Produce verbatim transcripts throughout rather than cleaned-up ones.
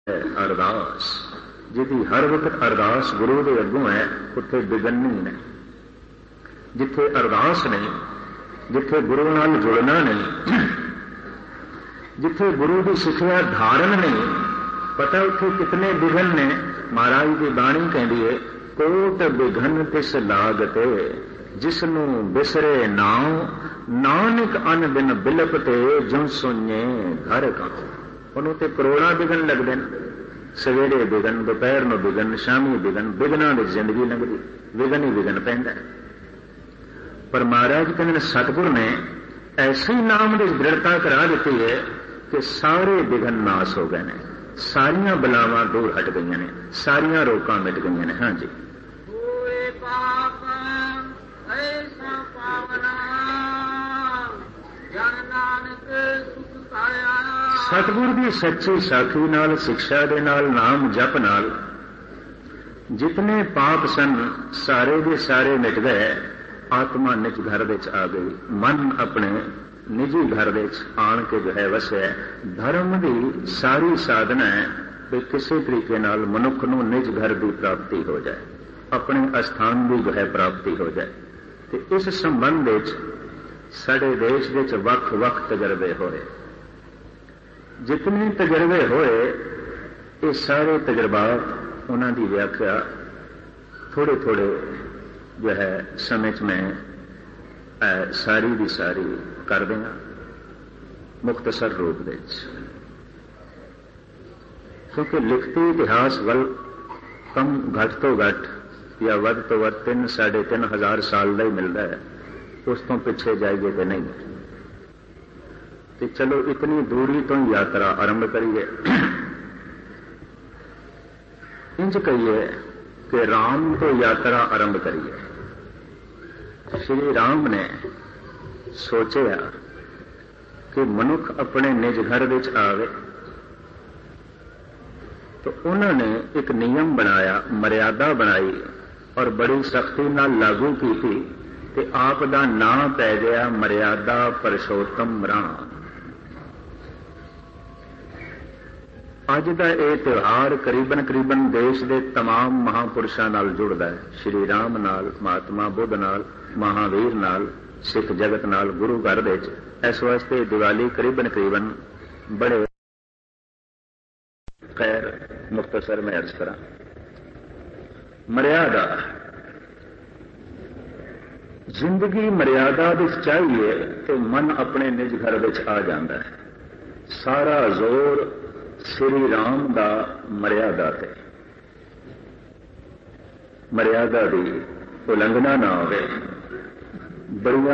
अरदास जिहदी हर वक्त अरदास गुरु के अगों है, उत्थे विघन नहीं ने। जिथे अरदास नहीं, जिथे गुरु नाल जुड़ना नहीं, जिथे गुरु की सिक्ख्या धारण नहीं, पता उत्थे कितने विघन ने। महाराज की बाणी कहती है, कोट विघन तिस लागते जिसनू बिसरे नाम, नानक अन बिन बिलपते जो सुने घर का। उन्होंने तो करोड़ां विघन लगते हैं, सवेरे विघन, दोपहर में विघन, शामी विघन, विघना की जिंदगी लगती, विघन ही विघन पैंदा। पर महाराज कहते सतगुर ने ऐसे ही नाम की दृढ़ता करा दी है कि सारे विघन नाश हो गए हैं, सारिया बलावां दूर हट गई ने, सारिया रोकां मिट गई ने। हाँ जी, सतगुर की सच्ची साखी नाल, शिक्षा दे नाल, नाम जप नाल जितने पाप सन सारे के सारे मिट गए। आत्मा निज घर विच आ गई, मन अपने निजी घर विच आण के जो है वसया। धर्म की सारी साधना है कि किसी तरीके नाल मनुख नूं निज घर की प्राप्ति हो जाए, अपने अस्थान की जो है प्राप्ति हो जाए। तो इस संबंध विच साडे देश विच वख वख तजर्बे होए। जितने तजर्बे होए, ये सारे तजर्बात उन्हां दी व्याख्या थोड़े थोड़े जो है समय च मैं आ, सारी दी सारी कर देना मुख्तसर रूप दे, क्योंकि लिखती इतिहास वल कम घट तो घट या वध तो वध तीन साढ़े तीन हजार साल का ही मिलता है, उस तो पिछे जाइए तो नहीं। तो चलो इतनी दूरी तो यात्रा आरंभ करिए। इंज कहिए कि राम तो यात्रा आरंभ करिए। श्री राम ने सोचा कि मनुख अपने निज घर विच आवे, तो उन्होंने एक नियम बनाया, मर्यादा बनाई और बड़ी सख्ती नाल लागू की थी। ते आप दा नाम पै गया मर्यादा पुरुषोत्तम राम। अज का यह त्यौहार करीबन करीबन देश के तमाम महापुरुषों नाल जुड़ता है, श्री राम नाल, महात्मा बुद्ध नाल, महावीर नाल, सिख जगत नाल, गुरु घर विच। इस वास्ते दिवाली करीबन करीबन बड़े खैर मुख्तसर में अर्ज करा। मर्यादा जिंदगी मर्यादा विच चाहिए तो मन अपने निज घर विच आ जाता है। सारा जोर श्री राम दा मर्यादा ते, मर्यादा की उलंघना ना हो, बड़िया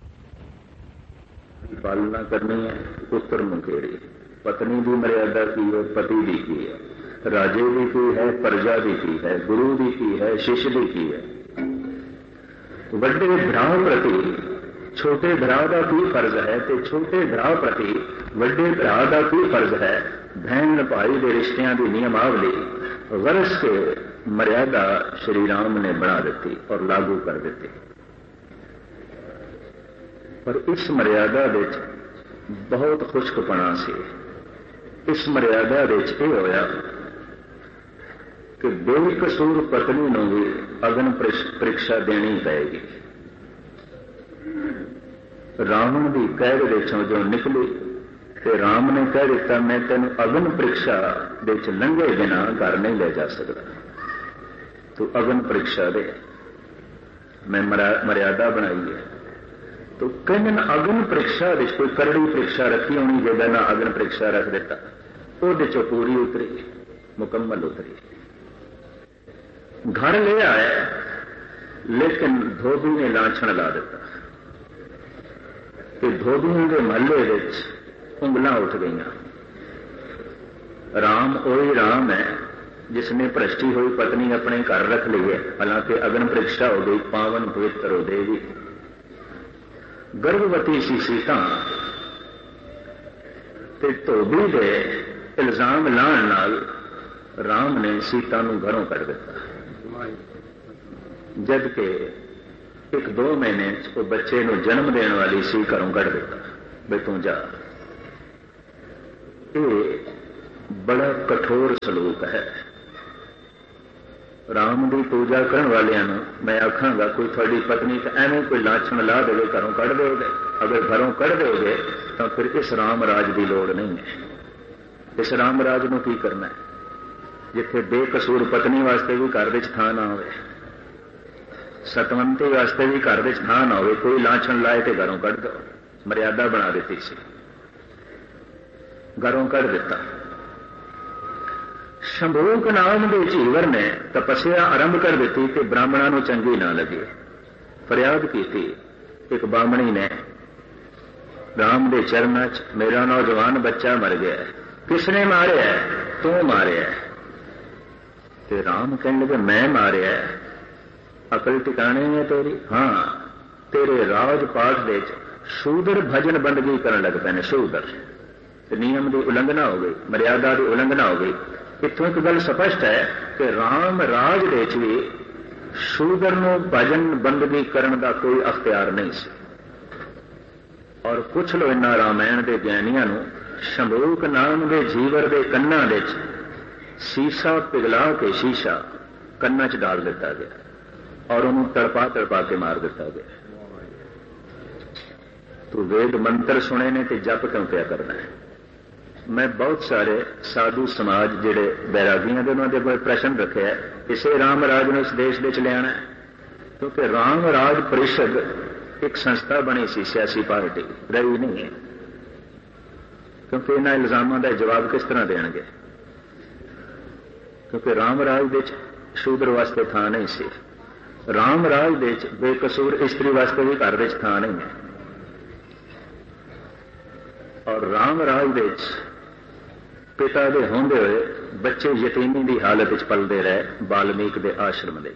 पालना करनी है। पुत्र मुकेरी पत्नी की मर्यादा की है, पति की की है, राजे की की है, प्रजा की की है, गुरु की की है, शिष्य की की है। वड्डे भरा प्रति छोटे भरा का की फर्ज है, तो छोटे भरा प्रति वड्डे भरा का की फर्ज है। बहन भाई के रिश्तियों की नियमावली वर्ष के मर्यादा श्री राम ने बना दी और लागू कर दी। पर इस मर्यादा विच बहुत खुशकपना सी। इस मर्यादा विच यह होया कि बेकसूर पत्नी नूं भी अग्न परीक्षा देनी पएगी। रावण की कैद विचों जो निकली ते राम ने कह दिता, मैं तेन अग्न परीक्षा विच लंघे बिना घर नहीं ले जा सकता, तू अग्न परीक्षा दे। मैं मर्यादा बनाई है। तो कहीं अग्न परीक्षा विच कोई करड़ी परीक्षा रखी होनी, जगह ना अग्न परीक्षा रख दिता, वो चो पूरी उतरी, मुकम्मल उतरी। घर ले आया लेकिन धोबी ने लाछण ला दिता कि धोबियों के महल्ले विच उंगलां उठ गई। राम वही राम है जिसने भ्रष्टी हुई पत्नी अपने घर रख ली है, हालांकि अग्न परीक्षा हो गई, पावन पवित्र हो देवी। गर्भवती सी सीता ते धोबी दे इल्जाम लाण नाल राम ने सीता नूं घरों कढ़ दिता, जबकि एक दो महीने वो बच्चे नूं जन्म देने वाली सी घरों कढ़ दिता, बे तू जा। बड़ा कठोर सलूक है। राम की पूजा करने वालियां मैं आखांगा कोई थोड़ी पत्नी तो एवं कोई लाछन ला दे घरों कढ़ दोगे, अगर घरों कढ़ दोगे तो फिर इस राम राज की लोड़ नहीं है। इस राम राज को की करना है जिथे बेकसूर पत्नी वास्ते भी घर में थां ना हो, सतवंती वास्ते भी घर में थां ना हो, कोई लाछन लाए तो घरों कढ़ दो। मर्यादा बना दी सी, घरों कढ़ दिता। शंभूक नाम के जीवर ने तपस्या आरंभ कर दी कि ब्राह्मणों को चंगी ना लगे। फरियाद की थी एक बामणी ने राम के चरणों च, मेरा नौजवान बच्चा मर गया है, किसने मारे है? तू मारे है। ते राम कहने लगे मैं मारे है? अकल टिकाने है तेरी? हाँ, तेरे राजपाठ दे शूदर भजन बंदगी करने लग पे ने। शूदर नियम की उल्लंघना हो गई, मर्यादा की उल्लंघना हो गई। इतों एक गल स्पष्ट है कि राम राज दे भी शूदर को भजन बंदगी करने का कोई अख्तियार नहीं सी। और पुछ लो इन्ना रामायण के ज्ञानियों को, शंभूक नाम के जीवर के कन्ना दे शीशा पिघला के शीशा कन्ना च डाल दिता गया और उन्होंने तड़पा तड़पा के मार दिता गया। तो वेद मंत्र सुने ने तो जप क्यों क्या करना है? मैं बहुत सारे साधु समाज जिहड़े बैरागियां दे उन्होंने कोई प्रश्न रखे है, इसे राम राज ने इस देश दे लिया है, क्योंकि राम राज परिषद एक संस्था बनी सी, सियासी पार्टी रही नहीं है। क्योंकि इन्होंने इल्जामों का जवाब किस तरह देंगे? क्योंकि राम राज दे शूद्र वास्ते थां नहीं सी, राम राज दे बेकसूर स्त्री वास्ते भी घर में थां नहीं है। और राम राज दे पिता दे होंदे हुए बच्चे यतीमी की हालत च पलते रहे वाल्मीक के आश्रम दे।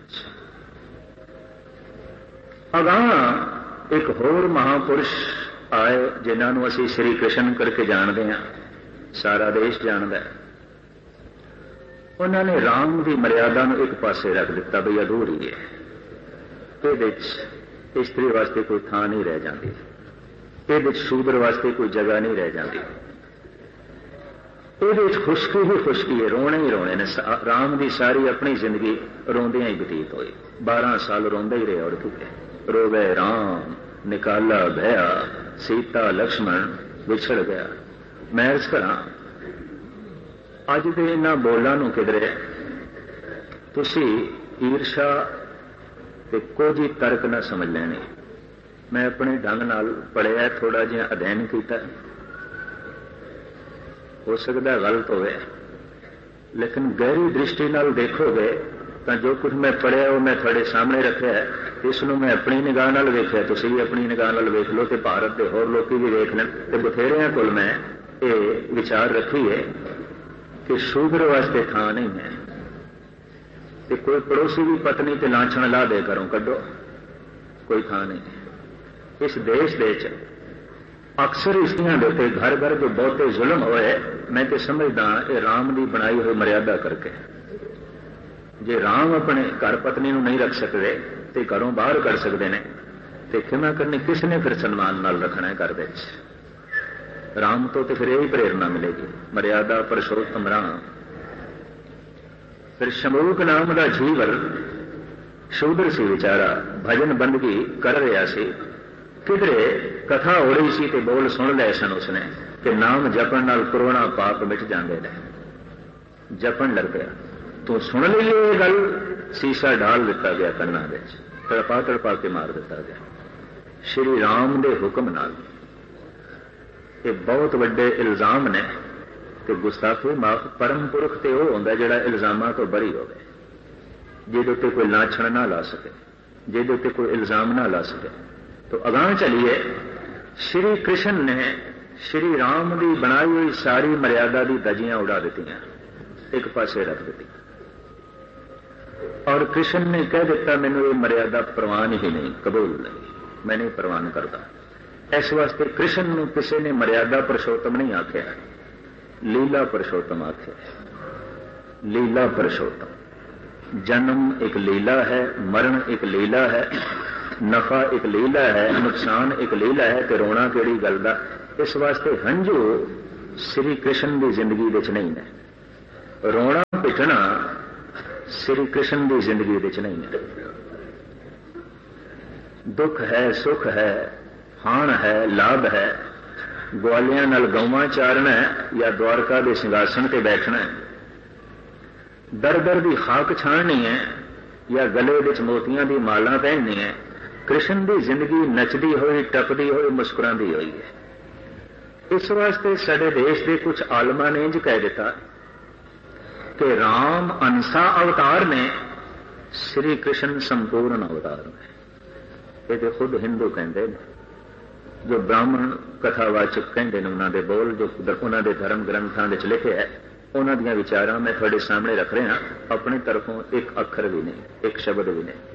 अगां एक होर महापुरुष आए जिन्होंने असीं श्री कृष्ण करके जानते हैं, सारा देश जानता है। उन्होंने राम की मर्यादा को एक पासे रख दिता भी अधूरी है, ये स्त्री वास्ते कोई थां नहीं रह जाती, ये शूद्र वास्ते कोई जगह नहीं रह जाती, ये खुशकी ही खुशकी है, रोने ही रोने ने। राम की सारी अपनी जिंदगी रोंदियां ही बतीत हुई, बारह साल रोंदे ही रहे। और कितने रोवे राम निकाला भया, सीता लक्ष्मण विछड़ गया। मैं अर्ज करा अज के इन्हां बोलों नूं किधरे तुसी ईर्षा ते कुछ ही तर्क ना समझ लेने। मैं अपने ढंग नाल पढ़िया, थोड़ा जिहा अध्ययन किया, हो सकता गलत होवे, लेकिन गहरी दृष्टि नाल देखोगे तो जो कुछ मैं पढ़िया वो मैं थोड़े सामने रखा है। इसनूं मैं अपनी निगाह नाल वेखिया, तुसीं भी अपनी निगाह नाल वेख लो ते भारत के होर लोग भी वेख लें। ते बथेरियां कोल मैं ये विचार रखी है कि शूद्र वास्ते थां नहीं है, ते कोई पड़ोसी भी पत्नी ते लाछन ला दे घरों कड्डो, कोई थां नहीं है। इस देश दे अक्सर स्त्रियां के घर घर जो बहुते जुल्म होए, मैं तो समझदा ये राम की बनाई हुई मर्यादा करके। जे राम अपने घर पत्नी को नहीं रख सकते तो घरों बाहर कर सकते हैं, तो क्षमा करनी किसने फिर सम्मान नाल रखना है घर में? राम तो तो फिर यही प्रेरणा मिलेगी, मर्यादा पुरुषोत्तम राम। फिर शंभूक नाम का जीवर शूद्र सी बेचारा, भजन बंदगी कर रहा सी, किधरे कथा हो रही सी ते बोल सुन ले सन उसने कि नाम जपन नाल करोड़ा पाप मिट जाते हैं। जपन लग गया, तो सुन ली ये गल, शीशा डाल दिता गया कन्ना दे, तड़पा तड़पा के मार दिता गया श्री राम दे हुक्म नाल। ये बहुत बड़े इल्जाम ने कि गुस्ताखी माफ परम पुरख ते वो होंदा जिहड़ा इल्जामां तो बरी होवे, जिहदे उत्ते कोई लाछन ना ला सके, जिहदे उत्ते कोई इल्जाम ना ला सके। तो अगां चलिए, श्री कृष्ण ने श्री राम की बनाई हुई सारी मर्यादा की दजियां उड़ा दित्तियां, एक पासे रख दी। और कृष्ण ने कह दिता मैनू ये मर्यादा प्रवान ही नहीं, कबूल नहीं, मैं नहीं प्रवान करता। इस वास्ते कृष्ण ने किसी ने मर्यादा पुरुषोत्तम नहीं आख्या, लीला पुरुषोत्तम आख्या। लीला पुरुषोत्तम, जन्म एक लीला है, मरण एक लीला है, नफा एक लीला है, नुकसान एक लीला है, कि रोना केड़ी गल दा। इस वास्ते हंझू श्री कृष्ण की जिंदगी विच नहीं है। रोना पिटना श्री कृष्ण की जिंदगी विच नहीं है। दुख है, सुख है, हाण है, लाभ है, ग्वालियां नाल गौवां चारना है या द्वारका के सिंघासन ते बैठना है, दर दर की खाक छाणनी है या गले विच मोतियां दी माला पहननी है। कृष्ण की जिंदगी नचदी हुई, टपदी हुई, मुस्कुराती हुई है। इस वास्ते साडे देश के कुछ आलमा ने इंज कह दिता कि राम अंसा अवतार ने, श्री कृष्ण संपूर्ण अवतार ने। ये खुद हिंदू कहते हैं, जो ब्राह्मण कथावाचक कहते हैं, उन्होंने बोल जो उन्होंने धर्म ग्रंथों में लिखे है, उन्हों दी विचारां मैं थोड़े सामने रख रहा, अपनी तरफों एक अखर भी नहीं, एक शब्द भी नहीं।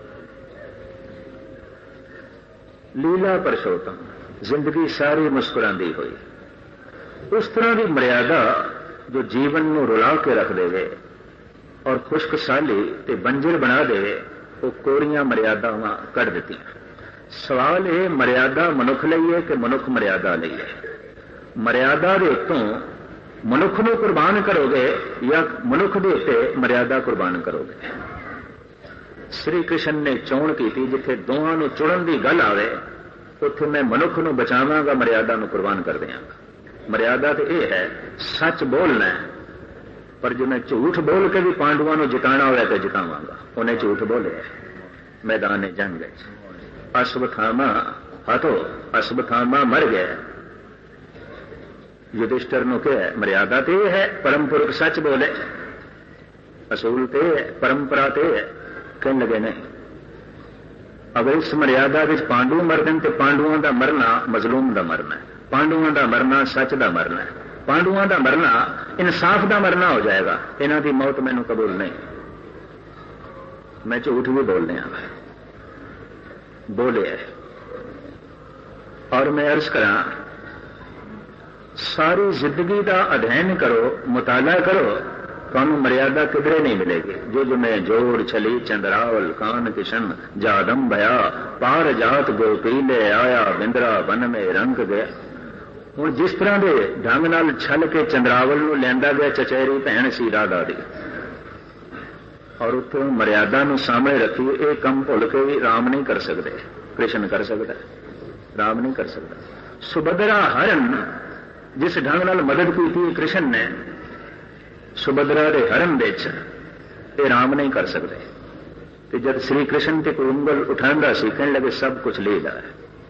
लीला परशोत्तम, जिंदगी सारी मुस्कुराती हुई, उस तरह की मर्यादा जो जीवन को रुला के रख देवे और खुश्क साली ते बंजर बना देवे, वो कोरियां मर्यादावां कढ़ दित्तियां। सवाल ये मर्यादा मनुख लई है कि मनुख मर्यादा लई है? मर्यादा दे उत्तों मनुख नूं कुर्बान करोगे या मनुख दे उत्ते मर्यादा कुर्बान करोगे? श्री कृष्ण ने चोण की थी, जिथे दोवां नूं चुणन की गल आवे उत्थे मैं मनुख नूं बचावांगा, मर्यादा नूं कुर्बान कर देंगा। मर्यादा तो यह है सच बोलना है, पर जो मैं झूठ बोल के भी पांडवों को जिताना होया तो जितावांगा। उन्हें झूठ बोले मैदान जंग अश्वत्थामा हतो, अश्वत्थामा मर गया। युधिष्ठिर ने कहा मर्यादा तो यह है, परम पुरख सच बोले, असूल तो है, परंपरा तो है। कहने लगे नहीं, अगर इस मर्यादा विच पांडु मरदन तो पांडवों का मरना मजलूम का मरना है, पांडवों का मरना सच का मरना है, पांडवों का मरना इंसाफ का मरना हो जाएगा। इन्हां दी मौत मैनूं कबूल नहीं, मैं झूठ भी बोल रहा बोले। और मैं अर्ज करा, सारी जिंदगी का अध्ययन करो, मुताला करो, तुहानूं मर्यादा किधरे नहीं मिलेगी। जो जो मैं जोड़ छली चंद्रावल कान किशन जादम भया, पार जात गोपीले आया बिंदरा बन में रंग गया। हुण जिस तरह के ढंग नाल छल के चंद्रावल नूं लिआंदा गया चचेरी भैण सी राधा दी, और उत्थे मर्यादा नूं सामने रखी, ये कम भुल के भी राम नहीं कर सकते, कृष्ण कर सकता, राम नहीं कर सकता। सुभद्रा हरण जिस ढंग नाल मदद की कृष्ण ने सुभद्रा के हरण विच, ये राम नहीं कर सकते। तो जब श्री कृष्ण ते कोई उंगल उठांदा सी, कहने लगे सब कुछ लीला है।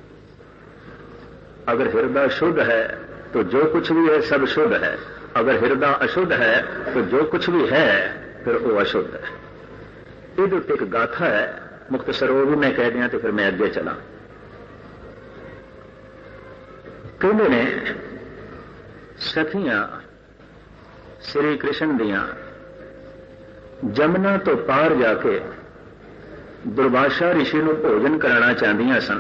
अगर हृदय शुद्ध है तो जो कुछ भी है सब शुद्ध है, अगर हृदय अशुद्ध है तो जो कुछ भी है फिर वो अशुद्ध है। ये एक गाथा है, मुख्तसर वो भी मैं कह दिया तो फिर मैं अगे चला। कहते ने सखियां श्री कृष्ण दियां जमुना तो पार जाके दुर्वासा ऋषि को भोजन कराना चाहदियां सन,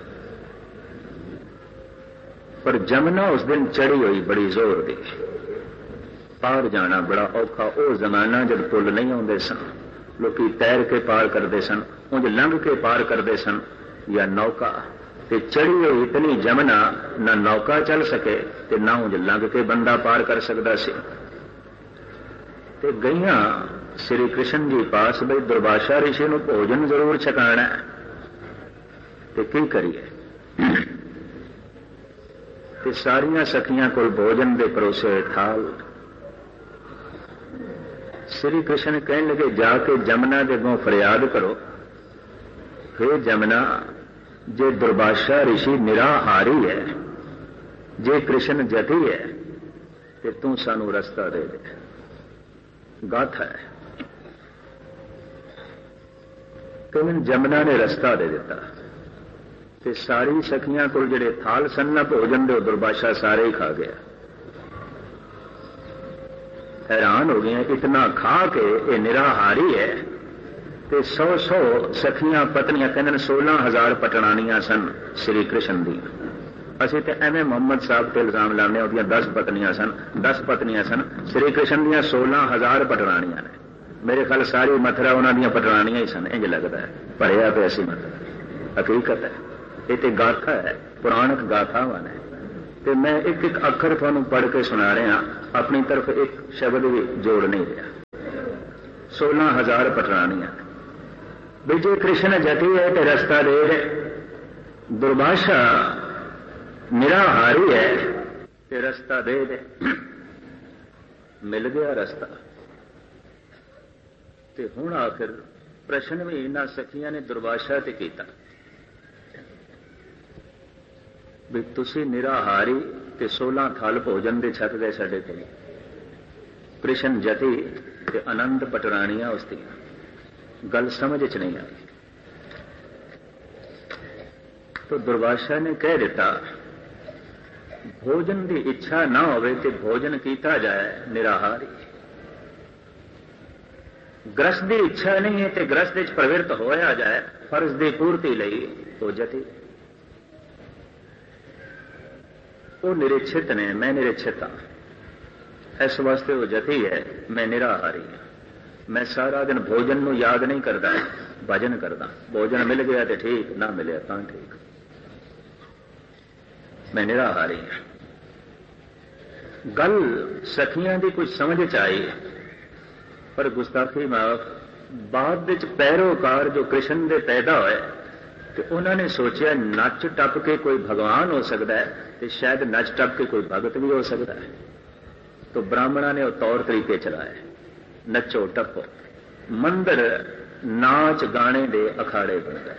पर जमुना उस दिन चढ़ी हुई बड़ी जोर दी। पार जाना बड़ा औखा। वो जमाना जब पुल नहीं आते सन, लोग तैर के पार करते सन, उंज लंघ के पार करते सन या नौका, ते चढ़ी हुई इतनी जमुना न नौका चल सके ते ना उंज लंघ के बंदा पार कर सकता सी। ते गईयां श्री कृष्ण जी पास, बई दुर्वासा ऋषि को भोजन जरूर छकाना है, ते की करिए? ते सारियां सखियां कोल भोजन दे परोसे थाल। श्री कृष्ण कहने लगे जाके जमुना के अगों फरियाद करो, हे जमुना, जे दुर्वासा ऋषि निराहारी है, जे कृष्ण जति है, ते तू सानू रस्ता दे दे। गाथा है। कहने जमुना ने रस्ता दे दिता, ते सारी सखियां को जिहड़े थाल सन भोजन दे दुर्वासा सारे ही खा गया। हैरान हो गए, इतना खा के ये निराहारी है। ते सौ सौ सखियां पत्नियां, कहने सोलह हजार पटरानियां सन श्री कृष्ण दी। असीं ते एवें मोहम्मद साहब ते इल्जाम लाने, उहदियां दस पत्नियां सन, दस पत्नियां सन, श्री कृष्ण दियां सोलह हजार पटरानियां ने। मेरे ख्याल सारी मथुरा उन्हां दियां पटरानियां ही सन, इंज लगता है, भरिया पे असीं मथुरा। हकीकत है, ये ते गाथा है, पुराणक गाथावां ने। तो मैं एक एक अखर तुहानू पढ़ के सुना रहा, अपनी तरफ एक शब्द भी जोड़ नहीं रहा। सोलह हजार पटरानियां भी जे कृष्ण जति है तो रस्ता दे दे, दुर्भाषा निराहारी है तो रस्ता दे दे। मिल गया रस्ता। ते हुण आखिर प्रश्न भी इन्हां सखियां ने दुर्भाषा ते कीता भी तुसी निराहारी ते सोलह थल भोजन दे छक गए साडे ते, कृष्ण जति ते आनंद पटरानियां उसदियां, गल समझ च नहीं आई। तो दुर्भाषा ने कह दिता भोजन की इच्छा ना होवे ते भोजन कीता जाए निराहारी, ग्रस्त की इच्छा नहीं है तो ग्रस्त विच प्रवृत्त होया जाए फर्ज की पूर्ति लई तो जति। वो निरीक्षित ने, मैं निरीक्षित हाँ, इस वास्ते वो जति है, मैं निराहारी हाँ। मैं सारा दिन भोजन को याद नहीं करता, भजन करता। भोजन मिल गया तो ठीक, ना मिले तो ठीक, मैं निराहारी हाँ। गल सखियां की कुछ समझ च आई, पर गुस्ताखी माफ बाद विच पैरोकार जो कृष्ण दे पैदा होए तो उन्होंने सोचा नच टप के कोई भगवान हो सकता है तो शायद नच टप के कोई भगत भी हो सकता है। तो ब्राह्मणों ने वो तौर तरीके चलाए, नचो टपो, मंदिर नाच गाने दे अखाड़े बन गए।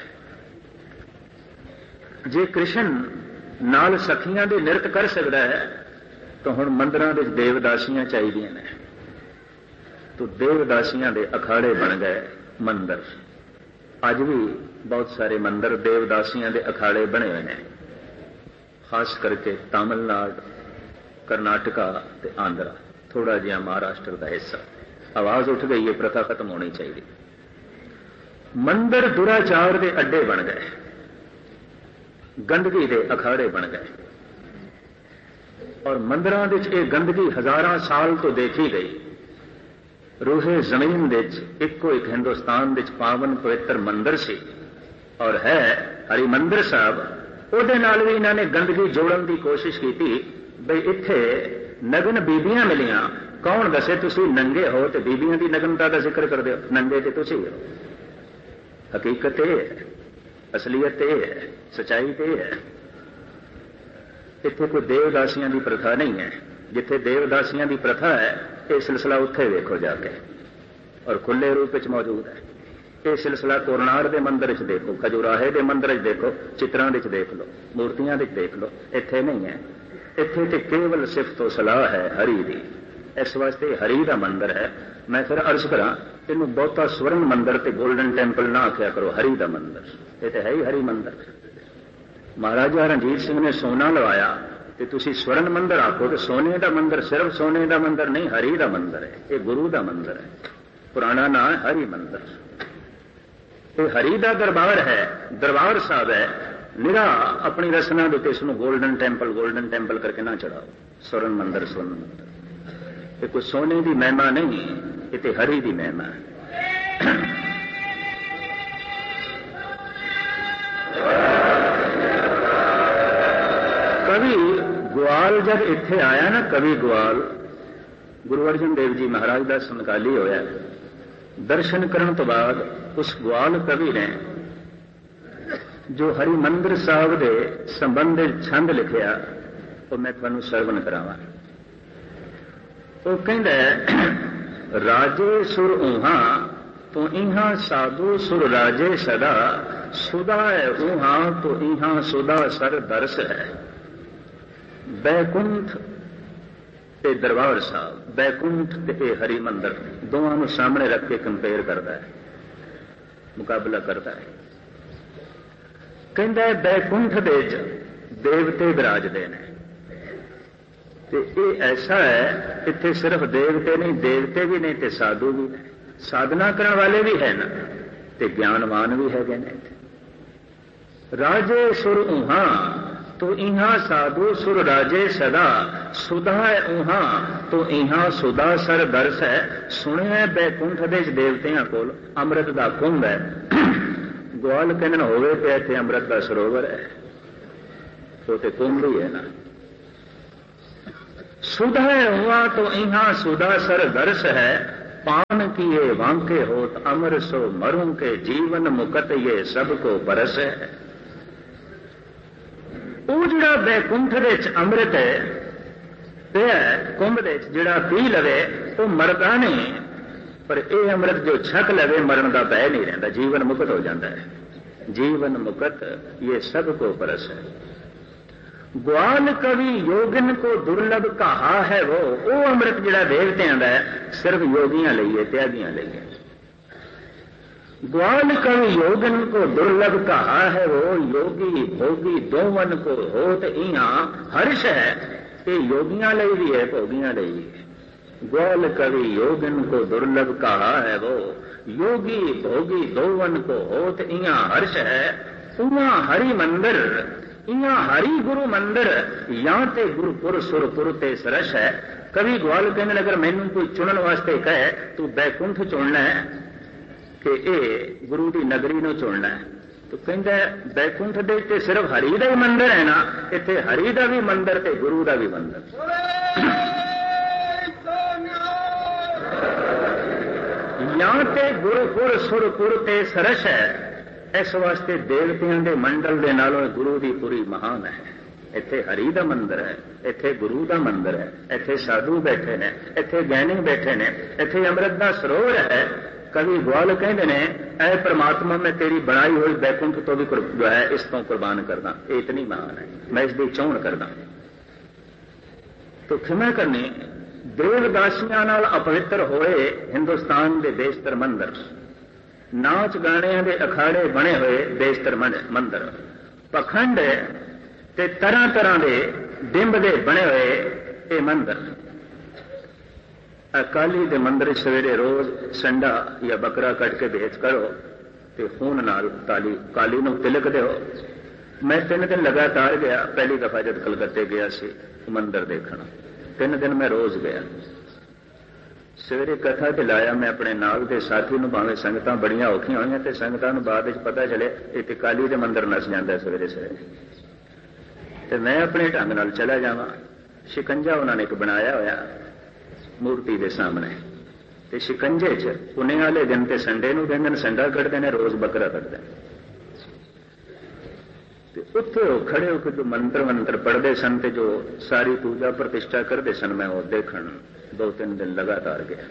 जे कृष्ण नाल सखियां दे नृत्य कर सकता है तो हुण मंदिरां दे देवदासियां चाहिए ने, तो देवदासियां दे अखाड़े बन गए मंदिर। अज भी बहुत सारे मंदिर देवदासियां दे अखाड़े बने हुए हैं, खास करके तमिलनाडु, करनाटका ते आंध्रा, थोड़ा जिहा महाराष्ट्र का हिस्सा। आवाज उठ गई है, प्रथा खत्म होनी चाहिए। मंदिर दुराचार के अड्डे बन गए, गंदगी के अखाड़े बन गए, और मंदिरां विच ये गंदगी हजारां साल तो देखी गई। रूहे जमीन विच इको एक हिंदुस्तान विच पावन पवित्र मंदिर सी और है हरिमंदिर साहब, ਉਹਦੇ ਨਾਲ भी इन्होंने गंदगी जोड़न की कोशिश की बई इत्थे नगन बीबियां मिलियां। कौन दसे तुसी नंगे हो तो बीबियां की नगनता का जिक्र कर दो, नंगे तो तुसी हो। हकीकत यह है, असलीयत यह है, सच्चाई तो यह है। इत्थे कोई देवदासियां की प्रथा नहीं है। जिथे देवदासियां की प्रथा है यह सिलसिला उत्थे देखो जाके, और खुले रूप में मौजूद है। ये सिलसिला कोरनार के मंदिर च देखो, खजुराहे के मंदिर च देखो, चित्रां विच देख लो, मूर्तियां विच देख लो, इत्थे नहीं है। इत्थे तो केवल सिर्फ तो सलाह है हरि दी, इस वास्ते हरि का मंदिर है। मैं फिर अर्ज करा, इनू बहुता स्वर्ण मंदिर ते गोल्डन टैंपल ना आख्या करो, हरि का मंदिर। ये तो है ही हरि मंदिर। महाराजा रणजीत सिंह ने सोना लवाया तो तुसी स्वर्ण मंदिर आखो, तो सोने का मंदिर सिर्फ सोने का मंदिर नहीं, हरि का मंदिर है। ये गुरु का मंदिर है, पुराना नाम है हरि मंदिर। ये हरि का दरबार है, दरबार साहब है। निरा अपनी रसना देते इसको गोल्डन टेंपल गोल्डन टेंपल करके ना चढ़ाओ, स्वर्ण मंदिर स्वर्ण मंदिर। ये कोई सोने की महिमा नहीं, ये तो हरि की महिमा है। कवि ग्वाल जब इत्थे आया ना, कवि ग्वाल गुरु अर्जन देव जी महाराज का समकाली होया, दर्शन करने तो बाद उस ग्वाल कवि ने जो हरिमंदिर साहब के संबंध छंद लिखिया वो मैं तुहानू सरवण करावां। वो कहंदा है, राजे सुर ऊहा तो इहा साधु सुर राजे सदा, सुदा है ऊहा तो इहा सुदा सर दरस है। बैकुंठ ते दरबार साहब, बैकुंठ ते हरिमंदिर दोवां नूं सामने रख के कंपेयर करता है, मुकाबला करता है। कहता है बैकुंठ दे देवते विराजते हैं, ते ये ऐसा है इत्थे सिर्फ देवते नहीं, देवते भी नहीं ते साधु भी ने, साधना करने वाले भी है ना, ते ज्ञानवान भी है ने। राजे सुर ऊहा तो इहा साधु सुर राजे सदा, सुधा है ऊहा तो इहा सुधा सर दरस है। सुने बैकुंठ दे देवतियां कोल अमृत दा कुंभ है, ग्वाल कहन होवे पे इत्थे अमृत का सरोवर है, तो ते कुंभ ही है ना। सुधा हुआ तो यहाँ सुधा सर दर्श है, पान किए वांके होत अमर सो मरूं के, जीवन मुकत ये सबको बरस है। ਉਹ ਜਿਹੜਾ ਬੈਕੁੰਠ ਦੇ ਵਿੱਚ ਅੰਮ੍ਰਿਤ ਪਿਆ ਕੁੰਭ ਦੇ ਵਿੱਚ ਜਿਹੜਾ ਪੀ ਲਵੇ ਉਹ ਮਰਦਾ ਨਹੀਂ, ਪਰ ਇਹ ਅੰਮ੍ਰਿਤ ਜੋ ਛਕ ਲਵੇ ਮਰਨ ਦਾ ਭੈ ਨਹੀਂ ਰਹਿੰਦਾ, ਜੀਵਨ ਮੁਕਤ ਹੋ ਜਾਂਦਾ ਹੈ। ਜੀਵਨ ਮੁਕਤ ਇਹ ਸਭ ਕੋ ਪਰਸ ਹੈ। ग्वाल कवि योगिन को दुर्लभ कहा है वो, वो अमृत जिहड़ा देवतियां दा है सिर्फ योगियां लई है, त्यागियां लई है। ग्वाल कवि योगिन को दुर्लभ कहा है वो, योगी भोगी दोवन को होत इहां हर्ष है। ये योगियां लई भी है, भोगियां लई भी है। ग्वाल कवि योगिन को दुर्लभ कहा है वो, योगी भोगी दोवन को होत इहां हर्ष है। उहां हरि मंदिर इहां हरि गुरु मंदिर, यां ते गुरुपुर सुरपुर ते सरस है। कवि ग्वाल कहने अगर मैनू कोई चुनन वास्ते कहे तू बैकुंठ चुनना है कि ए गुरु की नगरी नू चुनना है, तो कहता है बैकुंठ दे ते सिर्फ हरि दा ही मंदिर है ना, इत्थे हरि दा भी मंदिर ते गुरु दा भी मंदिर। यां ते गुरुपुर सुरपुर ते सरस है। इस वास्ते देवतियों के मंडल के नालों गुरु की पूरी महान है। इत्थे हरि का मंदिर है, इत्थे गुरु का मंदिर है, इत्थे साधु बैठे ने, इत्थे ज्ञानी बैठे ने, इत्थे अमृत का सरोवर है। कवि ग्वाल कहते हैं ऐ परमात्मा मैं तेरी बनाई हुई बैकुंठ तो भी जो है इस तो कुर्बान करना, ये इतनी महान है, मैं इसकी चोण करना। तो खिमा करनी देवदासियां नाल अपवित्र होए हिंदुस्तान के बेशतर मंदिर, नाच गाणियां दे अखाड़े बने हुए बेशतर मंदिर, पखंड ते तरह तरह के डिंब दे बने हुए ये मंदिर। अकाली दे मंदिर सवेरे रोज संडा या बकरा कट के बेच करो ते खून नाल ताली काली नूं तिलक दो। मैं तीन दिन लगातार गया, पहली दफा जब कलकत्ते गया सी मंदिर देखना, तीन दिन मैं रोज गया। सवेरे कथा ते लाया मैं अपने नाल के साथी नूं, भावें संगतां बड़ियां औखियां होईयां ते संगतां नूं बाद विच पता चले इह काली दे मंदिर नस जांदा सवेरे सवेरे, ते मैं अपने ढंग नाल चला जावां। शिकंजा उन्होंने एक बनाया होया मूर्ति के सामने, ते शिकंजे च पुणे वाले दिन ते संडे नूं देंदे ने संडा कटदे ने, रोज बकरा कटदे ने। उत्थे खड़े होकर जो मंत्र मंत्र पढ़ते सन ते जो सारी पूजा प्रतिष्ठा करते सन, मैं वो देखण दो तीन दिन लगातार गया।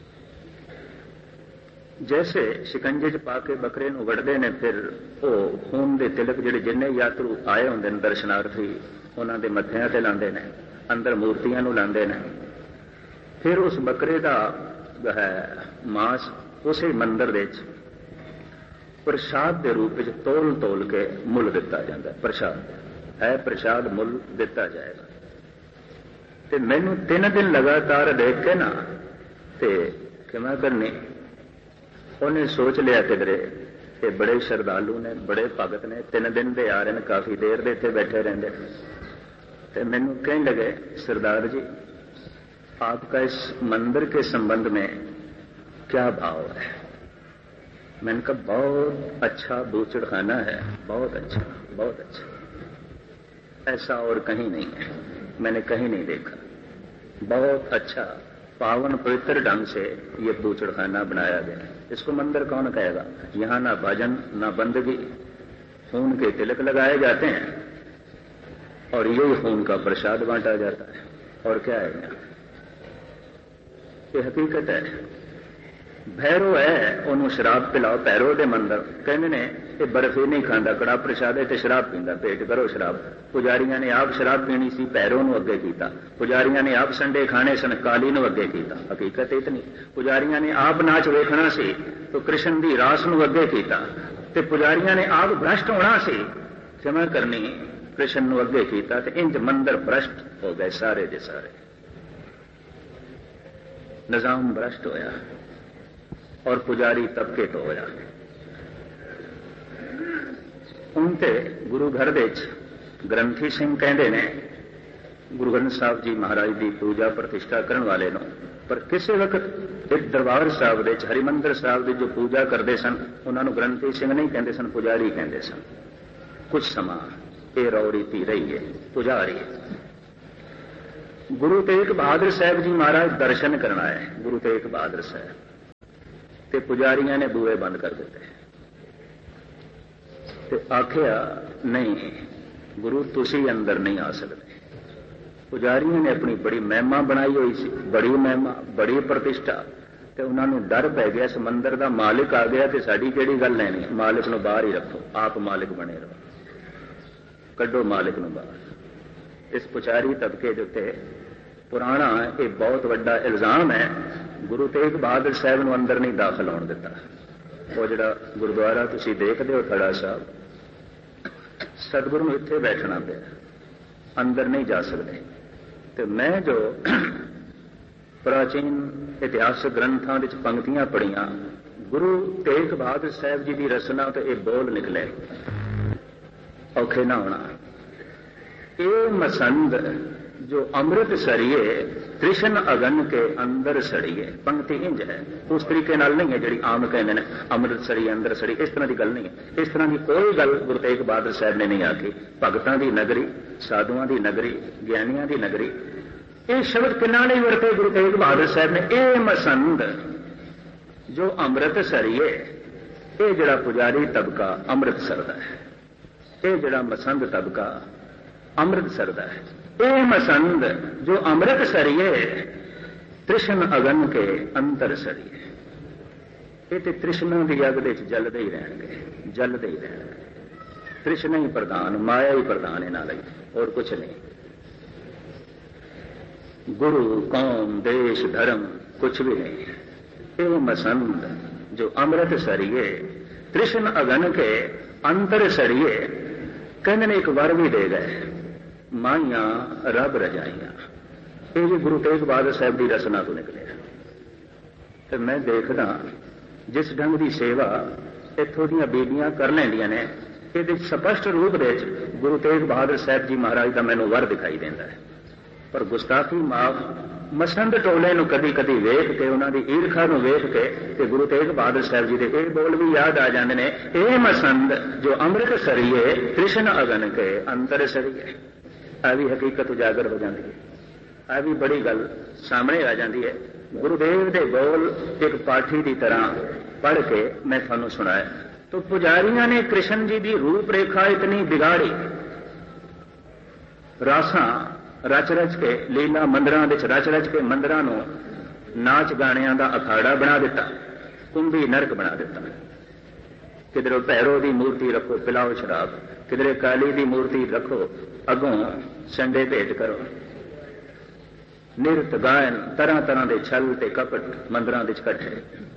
जैसे शिकंजे च पा के बकरे नूं वड़दे ने, फिर वो खून दे तिलक जिहड़े जिन्ने यात्रु आए होंदे ने दर्शनार्थी उन्हां दे मत्थिआं ते लांदे ने, अंदर मूर्तियां नूं लांदे ने। फिर उस बकरे दा है मांस उसे मंदिर दे विच प्रसाद के रूप में तोल तोल के मुल दिता जाता है। प्रसाद है, प्रसाद मुल दिता जाएगा। ते मैनू तीन दिन लगातार देख के ना ते क्षमा करनी, उन्हें सोच लिया किधरे ये बड़े श्रद्धालु ने, बड़े भगत ने, तीन दिन दे आ रहे हैं, काफी देर दे इत्थे बैठे रहंदे। ते मैनू कहने लगे सरदार जी आपका इस मंदिर के संबंध में क्या भाव है? मैंने कहा बहुत अच्छा बूचड़ खाना है, बहुत अच्छा, बहुत अच्छा, ऐसा और कहीं नहीं है, मैंने कहीं नहीं देखा। बहुत अच्छा पावन पवित्र ढंग से ये बूचड़ खाना बनाया गया। इसको मंदिर कौन कहेगा? यहाँ ना भजन ना बंदगी, खून के तिलक लगाए जाते हैं और यही खून का प्रसाद बांटा जाता है। और क्या है यहाँ? ये हकीकत है। भैरो है उन्होंने शराब पिलाओ, भैरो दे मंदिर कहते ने ये बर्फी नहीं खाता, कड़ा प्रसाद है, शराब पींदा, पेट करो शराब। पुजारियां ने आप शराब पीनी सी, भैरो नूं अगे कीता। पुजारियां ने आप संडे खाने सन, काली नूं अगे कीता। हकीकत इतनी, पुजारियां ने आप नाच वेखना सी तो कृष्ण दी रास नूं अगे कीता, ते पुजारियां ने आप भ्रष्ट होना सी, क्षमा करनी, कृष्ण नूं अगे कीता, ते इंज मंदिर भ्रष्ट हो गए सारे दे सारे। निजाम भ्रष्ट होया और पुजारी तबके तो होया। उनते गुरु घर दे ग्रंथी सिंह कहते ने गुरु ग्रंथ साहब जी महाराज की पूजा प्रतिष्ठा करने वाले नो, पर किसी वक्त एक दरबार साहब दे हरिमंदिर साहब की जो पूजा करते सन उन्होंने ग्रंथी सिंह नहीं कहते सन, पुजारी कहते सन। कुछ समा ये रौ रीति रही है, पुजारी। गुरु तेग बहादुर साहब जी महाराज दर्शन करना है। गुरु तेग बहादुर साहब ते पुजारियों ने बूहे बंद कर दिते ते आखिया नहीं गुरु तुसी अंदर नहीं आ सकते। पुजारियों ने अपनी बड़ी महिमा बनाई हुई सी, बड़ी महिमा बड़ी प्रतिष्ठा, ते उन्होंने डर पै गया इस मंदिर का मालिक आ गया तो साड़ी किहड़ी गल लैनी, मालिक नूं बाहर ही रखो, आप मालिक बने रहो, कड्डो मालिक नूं बाहर। इस पुजारी तबके के उत्ते पुराना ये बहुत बड़ा इल्जाम है। गुरु तेग बहादुर साहब नूं अंदर नहीं दाखिल होण दिता। वो जिहड़ा गुरुद्वारा तुसीं देखदे हो थड़ा साहब, सतगुरु नूं इत्थे बैठना पिया, अंदर नहीं जा सकते। तो मैं जो प्राचीन इतिहासक ग्रंथों विच पंक्तियां पढ़ियां, गुरु तेग बहादुर साहब जी की रचना तो ये बोल निकले, औखे ना होना। ये मसंद जो अमृत सरिए कृष्ण अगन के अंदर सड़िए, पंक्ति इंज है, उस तरीके नाल नहीं है जी आम कहते हैं अमृत सड़िए अंदर सड़ी, इस तरह की गल नहीं है। इस तरह की कोई गल गुरु तेग बहादुर साहब ने नहीं आखी। भगतां की नगरी, साधुआं की नगरी, ज्ञानियां की नगरी, ये शब्द किन्ना नहीं वरते गुरु तेग बहादुर साहब ने। ये मसंद जो अमृत सरिए, ये जड़ा पुजारी तबका अमृत सरदा है, ये जड़ा मसंद तबका अमृत सरदा है। ये मसंद जो अमृत सरिए तृष्ण अगन के अंतर सरिए, ये तो तृष्णा की अग दे जलते ही रहेंगे, जलते ही रहेंगे। तृष्णा ही प्रधान, माया ही प्रधान इन्हां लई, और कुछ नहीं। गुरु कौम देश धर्म कुछ भी नहीं है। ये मसंद जो अमृत सरिए तृष्ण अगन के अंतर सरिए, कहने ने एक वर भी दे गए, माइया रब रजाइया। ये भी गुरु तेग बहादुर साहब की रचना तो निकले। तो मैं देखदा जिस ढंग की सेवा इत्थों दी बीबियां कर लैंदियां ने, ये स्पष्ट रूप दे गुरु तेग बहादुर साहब जी महाराज का मैनूं वर दिखाई देता है। पर गुस्ताखी माफ, मसंद टोले नूं कदी कदी वेख के, उन्होंने ईरखा नूं वेख के ते गुरु तेग बहादुर साहब जी के ये बोल भी याद आ जाते हैं, ये मसंद जो अमृत सरिए कृष्ण अगन के अंतर सरिए। आ भी हकीकत उजागर हो जाती है, आ भी बड़ी गल सामने आ जाती है। गुरुदेव के बोल एक पाठी की तरह पढ़ के मैं थानू सुनाया। तो पुजारियों ने कृष्ण जी की रूप रेखा इतनी बिगाड़ी, रासा रच रच के लीला मंदिरों रच रच के मंदिरों नाच गाणियां का अखाड़ा बना दिता, कुंभी नरक बना दिता। किधरों भैरो की मूर्ति रखो, पिलाओ शराब, किधरे काली की मूर्ति रखो, अगों संडे भेंट करो, निरत गायन, तरह तरह के छल ते कपट मंदिरों के इकट्ठे।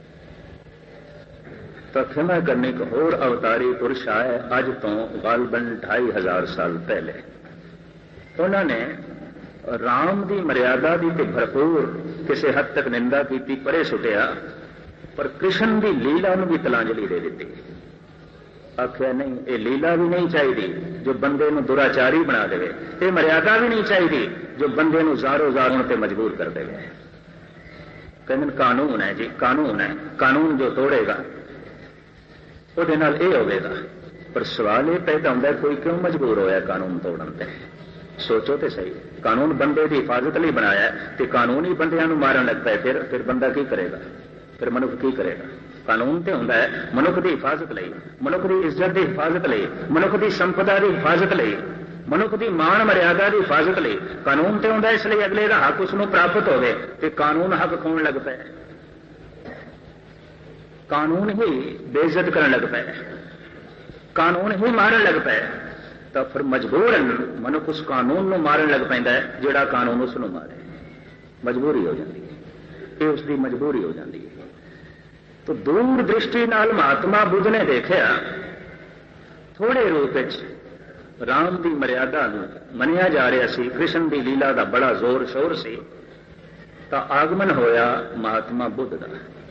तो खिमा करने एक होर अवतारी पुरुष आए अज तो गालबन ढाई हजार साल पहले। उन्होंने राम की मर्यादा की भरपूर किसी हद तक निंदा की, परे सुटिया, पर कृष्ण की लीला नूं भी तलांजलि दे दी। आख्या नहीं, ये लीला भी नहीं चाहिए जो बंदे नूं दुराचारी बना देवे, ये मर्यादा भी नहीं चाहिए जो बंदे नूं ज़ारो ज़ार होण ते मजबूर कर देवे। कहंदे कानून है जी, कानून है, कानून जो तोड़ेगा उहदे नाल इह होवेगा। पर सवाल ये पैदा होंदा कोई क्यों मजबूर होया कानून तोड़न ते? सोचो तो सही, कानून बंदे की हिफाजत लिए बनाया तो कानून ही बंदियां नूं मारन लग पाए, फिर फिर बंदा की करेगा? फिर मनुख की करेगा? कानून तो होंदा है मनुख की हिफाजत लई, मनुख की इज्जत की हिफाजत लई, मनुख की संपदा की हिफाजत लई, मनुख की मान मर्यादा की हिफाजत लई। कानून तो होंदा इसलिए अगले का हक उसनूं प्राप्त होवे, ते कानून हक खोण लग पाए, कानून ही बेइज्जत करन लग पाए, कानून ही मारन लग पाए। तो फिर मजबूरन मनुख उस कानून नूं मारन लग पैंदा है जिहड़ा कानून उसनूं मारे। मजबूरी हो जाती है, ये उसकी मजबूरी हो जाती है। तो दूर दृष्टि नाल महात्मा बुद्ध ने देखा थोड़े रूप राम की मर्यादा मनिया जा रहा सी, कृष्ण की लीला का बड़ा जोर शोर सी, तो आगमन होया महात्मा बुद्ध का।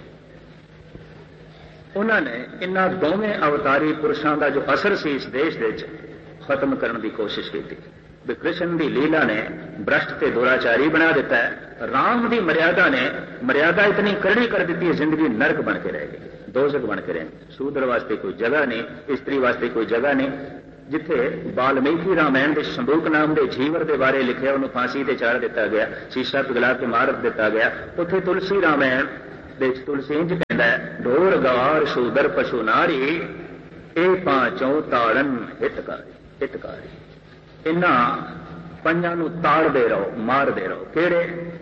उन्होंने इन्हां दोवें अवतारी पुरुषों का जो असर सी इस देश दे खत्म करने की कोशिश की थी। कृष्ण की लीला ने भ्रष्ट ते दुराचारी बना दिता है, राम की मर्यादा ने मर्यादा इतनी करड़ी कर दी है, जिंदगी नरक बन के रह गई, दोजख बन के रह। शूद्र वास्ते कोई जगह नहीं, स्त्री वास्ते कोई जगह नहीं, जिथे वाल्मीकि रामायण के संदूक नाम के जीवर के बारे लिखे उन्होंने फांसी से चाड़ दिता गया, शीशा पिघला के मार दिता गया। उत्थे तुलसी रामायण दे तुलसी इंज कहता है, ढोर गवार शूदर पशु नारी ए पांचों ताड़न हितकारी हितकारी। इन्हां पंजां नूं ताड़दे रहो, मारदे रहो। किहड़े?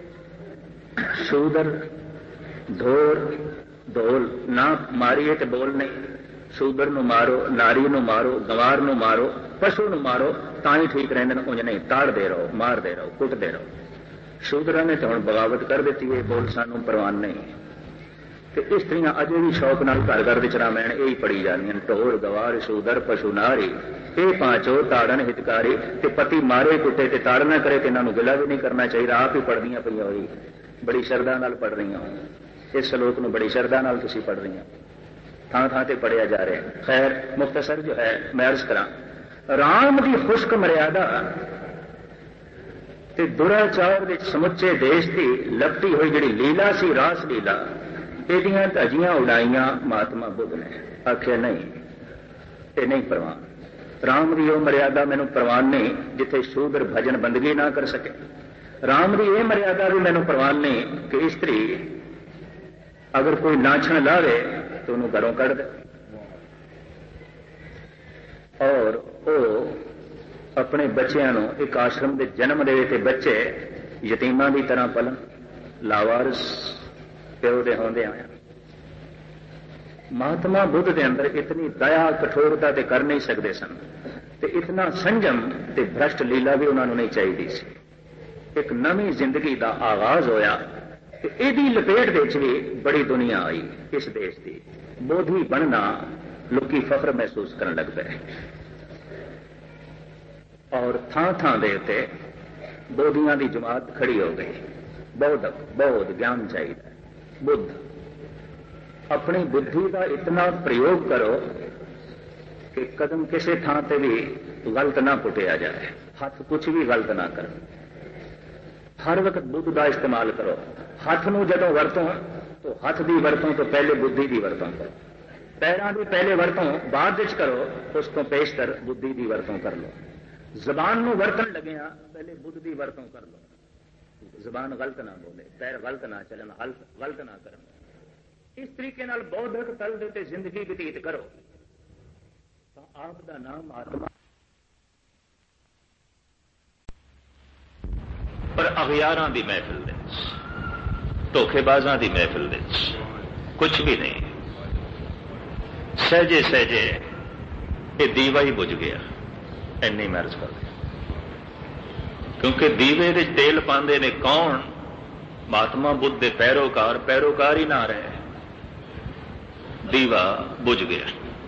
शूदर, ढोर, ढोल ना मारीए तो बोल नहीं। शूदर नूं मारो, नारी नूं मारो, गंवार नूं मारो, पशु नूं मारो, तां ही ठीक रहिंदे ने। उंज नहीं, ताड़दे रहो, मारदे रहो, कुटदे रहो। शूदरां ने तो हुण बगावत कर दित्ती है, बोल सानूं परवान नहीं। तो इस्त्रियां अजे भी शौक नाल घर घर विच रामायण यही पढ़ी जांदियां। ढोर, गवार, शूदर, पशु, नारी ये पांचों ताड़न हितकारी। ते पति मारे कुटे ते ताड़ ना करे, ते इन्हां नूं गिला भी नहीं करना चाहिए। आप ही पढ़दियां पईआं होई, बड़ी शरधा नाल पढ़ रही हो। इस श्लोक नूं बड़ी शरधा नाल तुसीं पढ़ रही हो, थां थां ते पढ़िया जा रहा है। खैर मुख्तसर जो है मैं अर्ज करा, राम की खुश्क मर्यादा ते दुराचार विच समुचे देश की लपटी हुई जिहड़ी लीला सी, रास लीला, ਇਹਦੀਆਂ ਧਜੀਆਂ ਉਡਾਈਆਂ महात्मा बुद्ध ने। आखिया नहीं, ये नहीं परवान। राम की वो मर्यादा मैनू परवान नहीं जिथे शूद्र भजन बंदगी ना कर सके। राम की यह मर्यादा भी मैनू परवान नहीं कि स्त्री अगर कोई नाछण लावे तो उन्होंने घरों कढ़ दे, और वो अपने बच्चों को एक आश्रम के जन्म दे ते बच्चे यतीमां की तरह पलन, लावारस प्यो दे होंदे आया। महात्मा बुद्ध के अंदर इतनी दया कठोरता ते कर नहीं सकते सन, ते इतना संयम ते भ्रष्ट लीला भी उन्होंने नहीं चाहिए सी। एक नवी जिंदगी का आगाज होया, इहदी लपेट विच भी बड़ी दुनिया आई। इस देश की बोधी बनना लोकी फख्र महसूस करने लग पे, और थां थां दे उत्ते बोधियां की जमात खड़ी हो गई। बौद्धक बौद्ध ज्ञान चाहिए। बुद्ध अपनी बुद्धि का इतना प्रयोग करो कि कदम किसी थां ते भी गलत ना पुटिया जाए, हाथ कुछ भी गलत ना कर। हर वक्त बुद्ध का इस्तेमाल करो। हाथ नूं जदों वरतों तो हाथ की वरतों तो पहले बुद्धि की वरतों करो। पैरों की पहले वरतों बाद विच करो, उस तो पेशतर बुद्धि की वरतों कर लो। जबान नूं वरतन लगिया पहले बुद्ध की वरतों कर लो। जबान गलत ना बोले, पैर गलत ना चलन, हल गलत ना करन। इस तरीके नाल बौद्धक तल दे ते जिंदगी बतीत करो तो आप दा नाम आत्मा। पर अगियारां दी महफिल दे विच, धोखेबाजां दी महफिल दे विच कुछ भी नहीं। सहजे सहजे ये दीवा ही बुझ गया, इन्नी मर्ज कर। क्योंकि दीवे दे तेल पांदे ने कौन? महात्मा बुद्ध के पैरोकार, पैरोकार ही ना रहे। दीवा बुझ गया।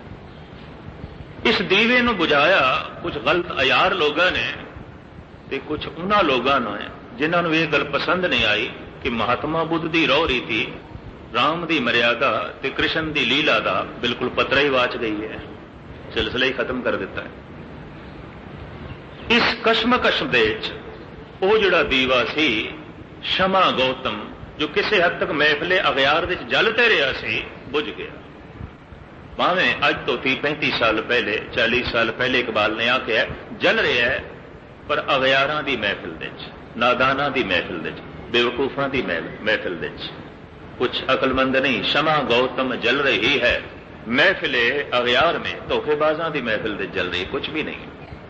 इस दीवे नूं बुझाया कुछ गलत अयार लोगों ने, ते कुछ उन्हां लोगों ने जिन्होंने यह गल पसंद नहीं आई कि महात्मा बुद्ध की रौह रीति, राम की मर्यादा ते कृष्ण की लीला का बिल्कुल पतरा ही वाच गई है, सिलसिला ही खत्म कर दिता है। इस कशमकश दे वो जिहड़ा दीवा सी क्षमा गौतम, जो किसी हद तक महफिले अगियार विच जलते रहा सी, बुझ गया। भावें अज तो तीस पैंती साल पहले, चालीस साल पहले इकबाल ने आख्या जल रहा है, पर अगियारां दी महफिल विच, नादानां दी महफिल विच, बेवकूफां दी महफिल विच कुछ अकलमंद नहीं। क्षमा गौतम जल रही है महफिले अगियार में, धोखेबाजां दी महफिल विच जल रही, कुछ भी नहीं।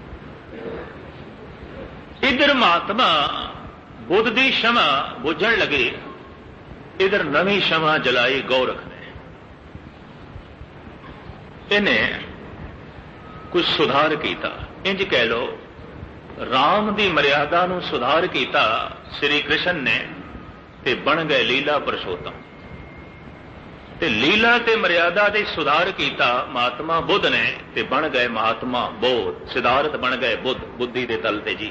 इधर महात्मा बुद्ध की क्षमा बुझण लगी, इधर नवी क्षमा जलाई गौरख ने। इन्हें कुछ सुधार किया, इंज कह लो राम की मर्यादा नूं सुधार किया श्री कृष्ण ने, ते बन गए लीला पुरुषोत्तम। ते लीला ते मर्यादा दे सुधार किया महात्मा बुद्ध ने, ते बन गए महात्मा बोध, सिद्धार्थ बन गए बुद्ध, बुद्धि दे तल ते जी।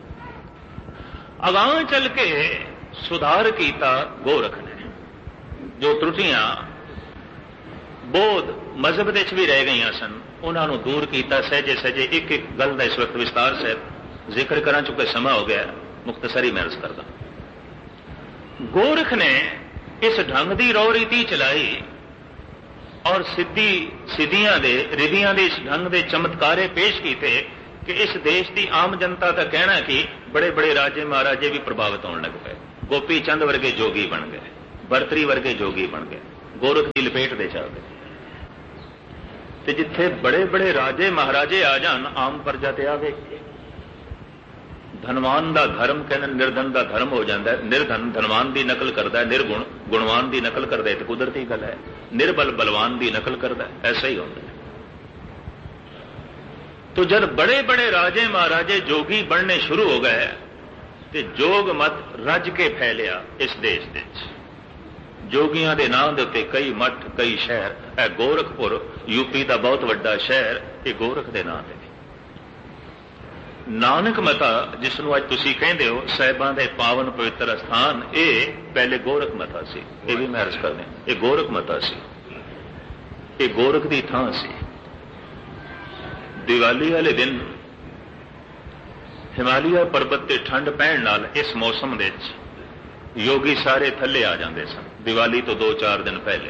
अगां चल के सुधार किया गोरख ने। जो त्रुटियां बोध मजहब दे भी रह गई सन, उन्होंने दूर किया सहजे सहजे। एक एक गल का इस वक्त विस्तार से जिक्र करा, चुके समा हो गया, मुख्तसरी मैं अर्ज करदा। गोरख ने इस ढंग की रौ रीति चलाई और सिद्धि सिद्धियां दे रिधियां दे इस ढंग दे चमत्कारे पेश किए कि इस देश की आम जनता का कहना कि बड़े बड़े राजे महाराजे भी प्रभावित होने लग पे। गोपी चंद वर्गे जोगी बन गए, बरतरी वर्गे जोगी बन गए, गोरख की लपेट दे जा गए। ते जिथे बड़े बड़े राजे महाराजे आ जान आम प्रजा ते आवे। धनवान का धर्म कहना निर्धन का धर्म हो जाता है। निर्धन धनवान की नकल करता है, निर्गुण गुणवान की नकल करता है, तो कुदरती गल है। निर्बल बलवान की नकल करता है, ऐसा ही होता है। तो जब बड़े बड़े राजे महाराजे जोगी बनने शुरू हो गए तो जोग मत रज के फैलिया इस देश दे। जोगियां दे नाम दे उत्ते कई मठ कई शहर। है गोरखपुर यूपी का बहुत वड्डा शहर, ये गोरख के नाम है। नानक मता जिसनों अज तुसी कहंदे हो साहिबां दे पावन पवित्र स्थान, ये पहले गोरख मता सी। ये भी मैं अर्ज कर दें, ये गोरख मता सी, ये गोरख की थां सी। दिवाली वाले दिन हिमालय पर्वत ते ठंड पैण नाल इस मौसम दे योगी सारे थले आ जाते सन। दिवाली तो दो चार दिन पहले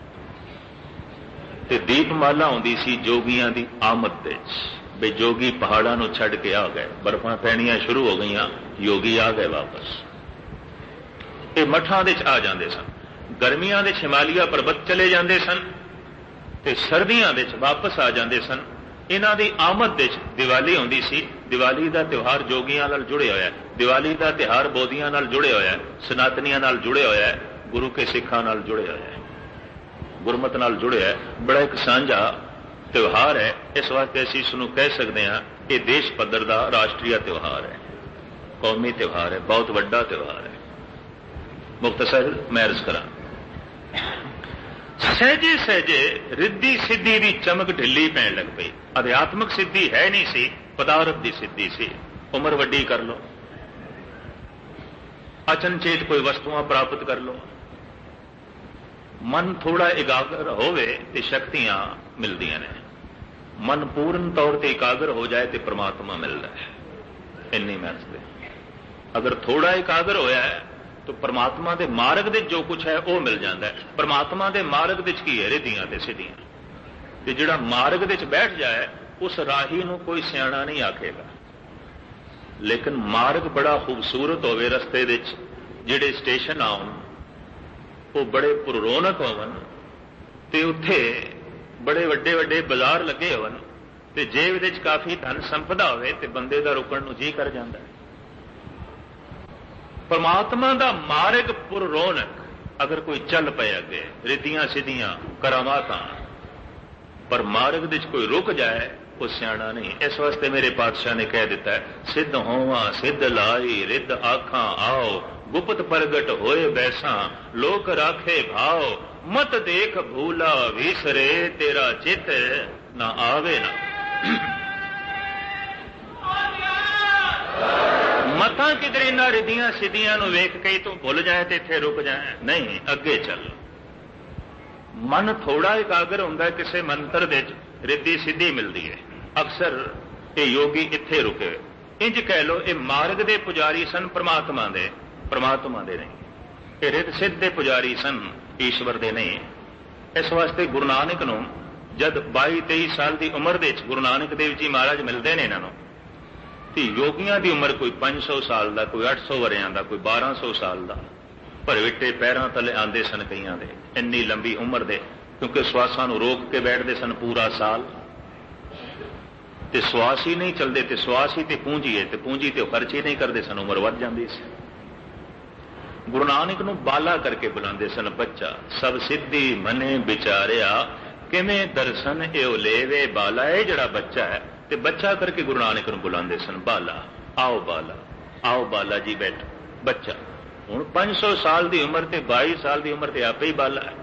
ते दीपमाला आउंदी सी जोगियां दी आमद दे। बे जोगी पहाड़ां नूं छड्ड के आ गए, बर्फां पैणियां शुरू हो गईयां, योगी आ गए वापस। ये मठां दे आ जाते सन। गर्मियां दे हिमालय पर्वत चले जाते सन ते सर्दियां दे वापस आ जाते सन। इन्हां दी आमद दे दिवाली आउंदी सी। दिवाली का त्यौहार जोगियां नाल जुड़े होया है, दिवाली का त्यौहार बोधियां नाल जुड़े होया है, सनातनियां नाल जुड़े होया है, गुरु के सिखां नाल जुड़े होया है, गुरमत नाल जुड़े है। बड़ा एक सांझा त्यौहार है। इस वास्ते असीं इसनूं कह सकते हैं कि देश पद्धर का राष्ट्रीय त्यौहार है, कौमी त्यौहार है, बहुत वड्डा त्यौहार है। मुख्तसर मैं अर्ज करां, सहजे सहजे रिद्धि सिद्धि की चमक ढिली पैण लग पई। अध्यात्मक सिद्धि है नहीं सी, पदार्थ की सिद्धि सी। उम्र वड्डी कर लो, अचनचेत कोई वस्तुआं प्राप्त कर लो, मन थोड़ा एकाग्र होवे ते शक्तियां मिलदियां ने। मन पूर्ण तौर पर एकाग्र हो जाए तो परमात्मा मिलता है। इन्नी महत्व। अगर थोड़ा एकाग्र होया है तो परमात्मा के मार्ग दे जो कुछ है वह मिल जाता है। परमात्मा के मार्ग दे की है रिधियां ते सिद्धियां, ते जिहड़ा मार्ग दे बैठ जाए उस राही नूं कोई सियाणा नहीं आखेगा। लेकिन मार्ग बड़ा खूबसूरत होवे, रस्ते दे जिहड़े स्टेशन आउण वो बड़े पुररौनक होवन ते उत्थे बड़े वड्डे वड्डे बाजार लगे होवन ते जेब दे काफी धन संपदा होवे ते बंदे दा रुकण नूं जी कर जांदा है। परमात्मा दा मार्ग पुररौनक अगर कोई चल पे अगे रिधियां सिद्धियां करामातां, पर मार्ग दे कोई रुक जाए वो सियाणा नहीं। इस वास्ते मेरे पातशाह ने कह दिता है, सिद्ध होवा सिद्ध लाई रिद्ध आखां आओ, गुप्त प्रगट होए बैसा लोक राखे भाव, मत देख भूला विसरे तेरा चित ना आवे ना। मतां किधर इन्हां रिधियां सिद्धियां नूं वेख के तू भुल जाए तो इत्थे रुक जाए, नहीं अगे चल। मन थोड़ा एकाग्र हुंदा किसी मंत्र दे रिद्धि सिद्धि मिलती है। अक्सर ये योगी इत्थे रुके, इंज कह लो ये मार्ग दे पुजारी सन, परमात्मा दे परमात्मा दे नहीं। ये रिद्ध सिद्ध दे पुजारी सन, ईश्वर दे नहीं। इस वास्ते गुरु नानक नूं जद बाई तेई साल की उम्र दे गुरु नानक देव जी महाराज मिलते हैं इन्हों तो योगियां की उम्र कोई पांच सौ साल का, कोई अठ सौ वरियां का, कोई बारह सौ साल का। भरविटे पैरों तले आते सन कईयां दे, इन्नी लंबी उम्र दे, क्योंकि श्वासां नूं रोक के बैठते सन पूरा साल। ते श्वास ही नहीं चलते, तो श्वास ही तो पूंजी है, तो पूंजी तो खर्च ही नहीं करते सन, उम्र वध जाती सी। गुरु नानक नूं बाला करके बुलाते सन, बच्चा सब सिद्धि मने विचारिया किवें दर्शन एओ लेवे बाला। है जड़ा बच्चा है ते बच्चा करके गुरु नानक नूं बुलाते सन, बाला आओ बाला, आओ बाला जी बैठो बच्चा। हुण पांच सौ साल की उम्र ते बाई साल की उम्र ते आपे ही बाला है,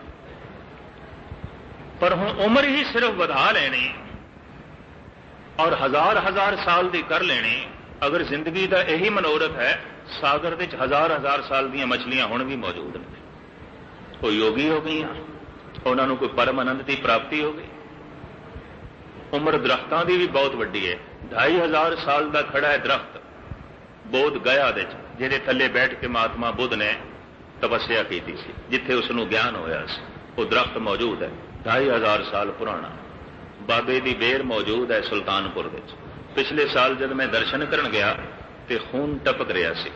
पर हुण उम्र ही सिर्फ वधा लेनी और हजार हजार साल की कर लेनी। अगर जिंदगी का यही मनोरथ है, सागर विच हजार हजार साल दी मछलियां हुण भी मौजूद ने। वो योगी हो गई, उन्होंने कोई परम आनंद की प्राप्ति हो गई। उम्र दरख्तां की भी बहुत वड्डी है। ढाई हजार साल का खड़ा है दरख्त बोध गया दे, जिहदे थल्ले बैठ के महात्मा बुद्ध ने तपस्या की थी, जिथे उसनूं ज्ञान होया सी। वो दरख्त मौजूद है, ढाई हज़ार साल पुराना बाबे की बेर मौजूद है सुल्तानपुर में। पिछले साल जब मैं दर्शन करन गया तो खून टपक रहा सी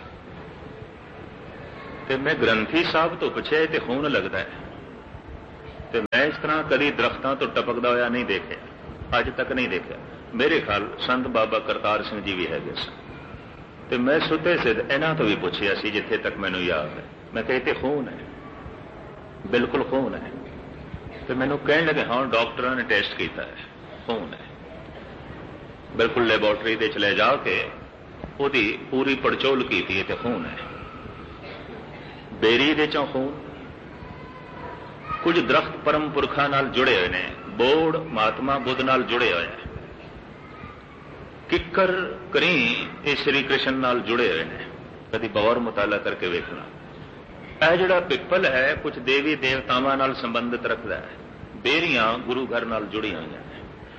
ते मैं ग्रंथी साहब तो पुछया तो खून लगता है, तो मैं इस तरह कभी दरख्तों तो टपकदा होया नहीं देखा, अज तक नहीं देखा। मेरे ख्याल संत बाबा करतार सिंह जी भी है सन, तो मैं सुते सिद्ध इन्हां तो भी पुछया सी जिथे तक मैनूं याद है। मैं कहते खून है, बिल्कुल खून है। तो मैनूं कहण लगे हाँ डॉक्टरों ने टेस्ट किया है, खून है। बिल्कुल लैबोरेटरी दे च ले जाके उहदी पूरी पड़चोल की थी तो खून है। बेरी दे चों खून, कुछ दरख्त परम पुरखा नाल जुड़े हुए ने, बोड़ महात्मा बुद्ध नाल जुड़े हुए हैं, किकर करी ये श्री कृष्ण नाल जुड़े हुए हैं। कभी गौर मुताला करके वेखना, यह जिहड़ा पिपल है कुछ देवी देवतावां नाल संबंधित रखता है, बेरियां गुरु घर नाल जुड़ी हुई हैं।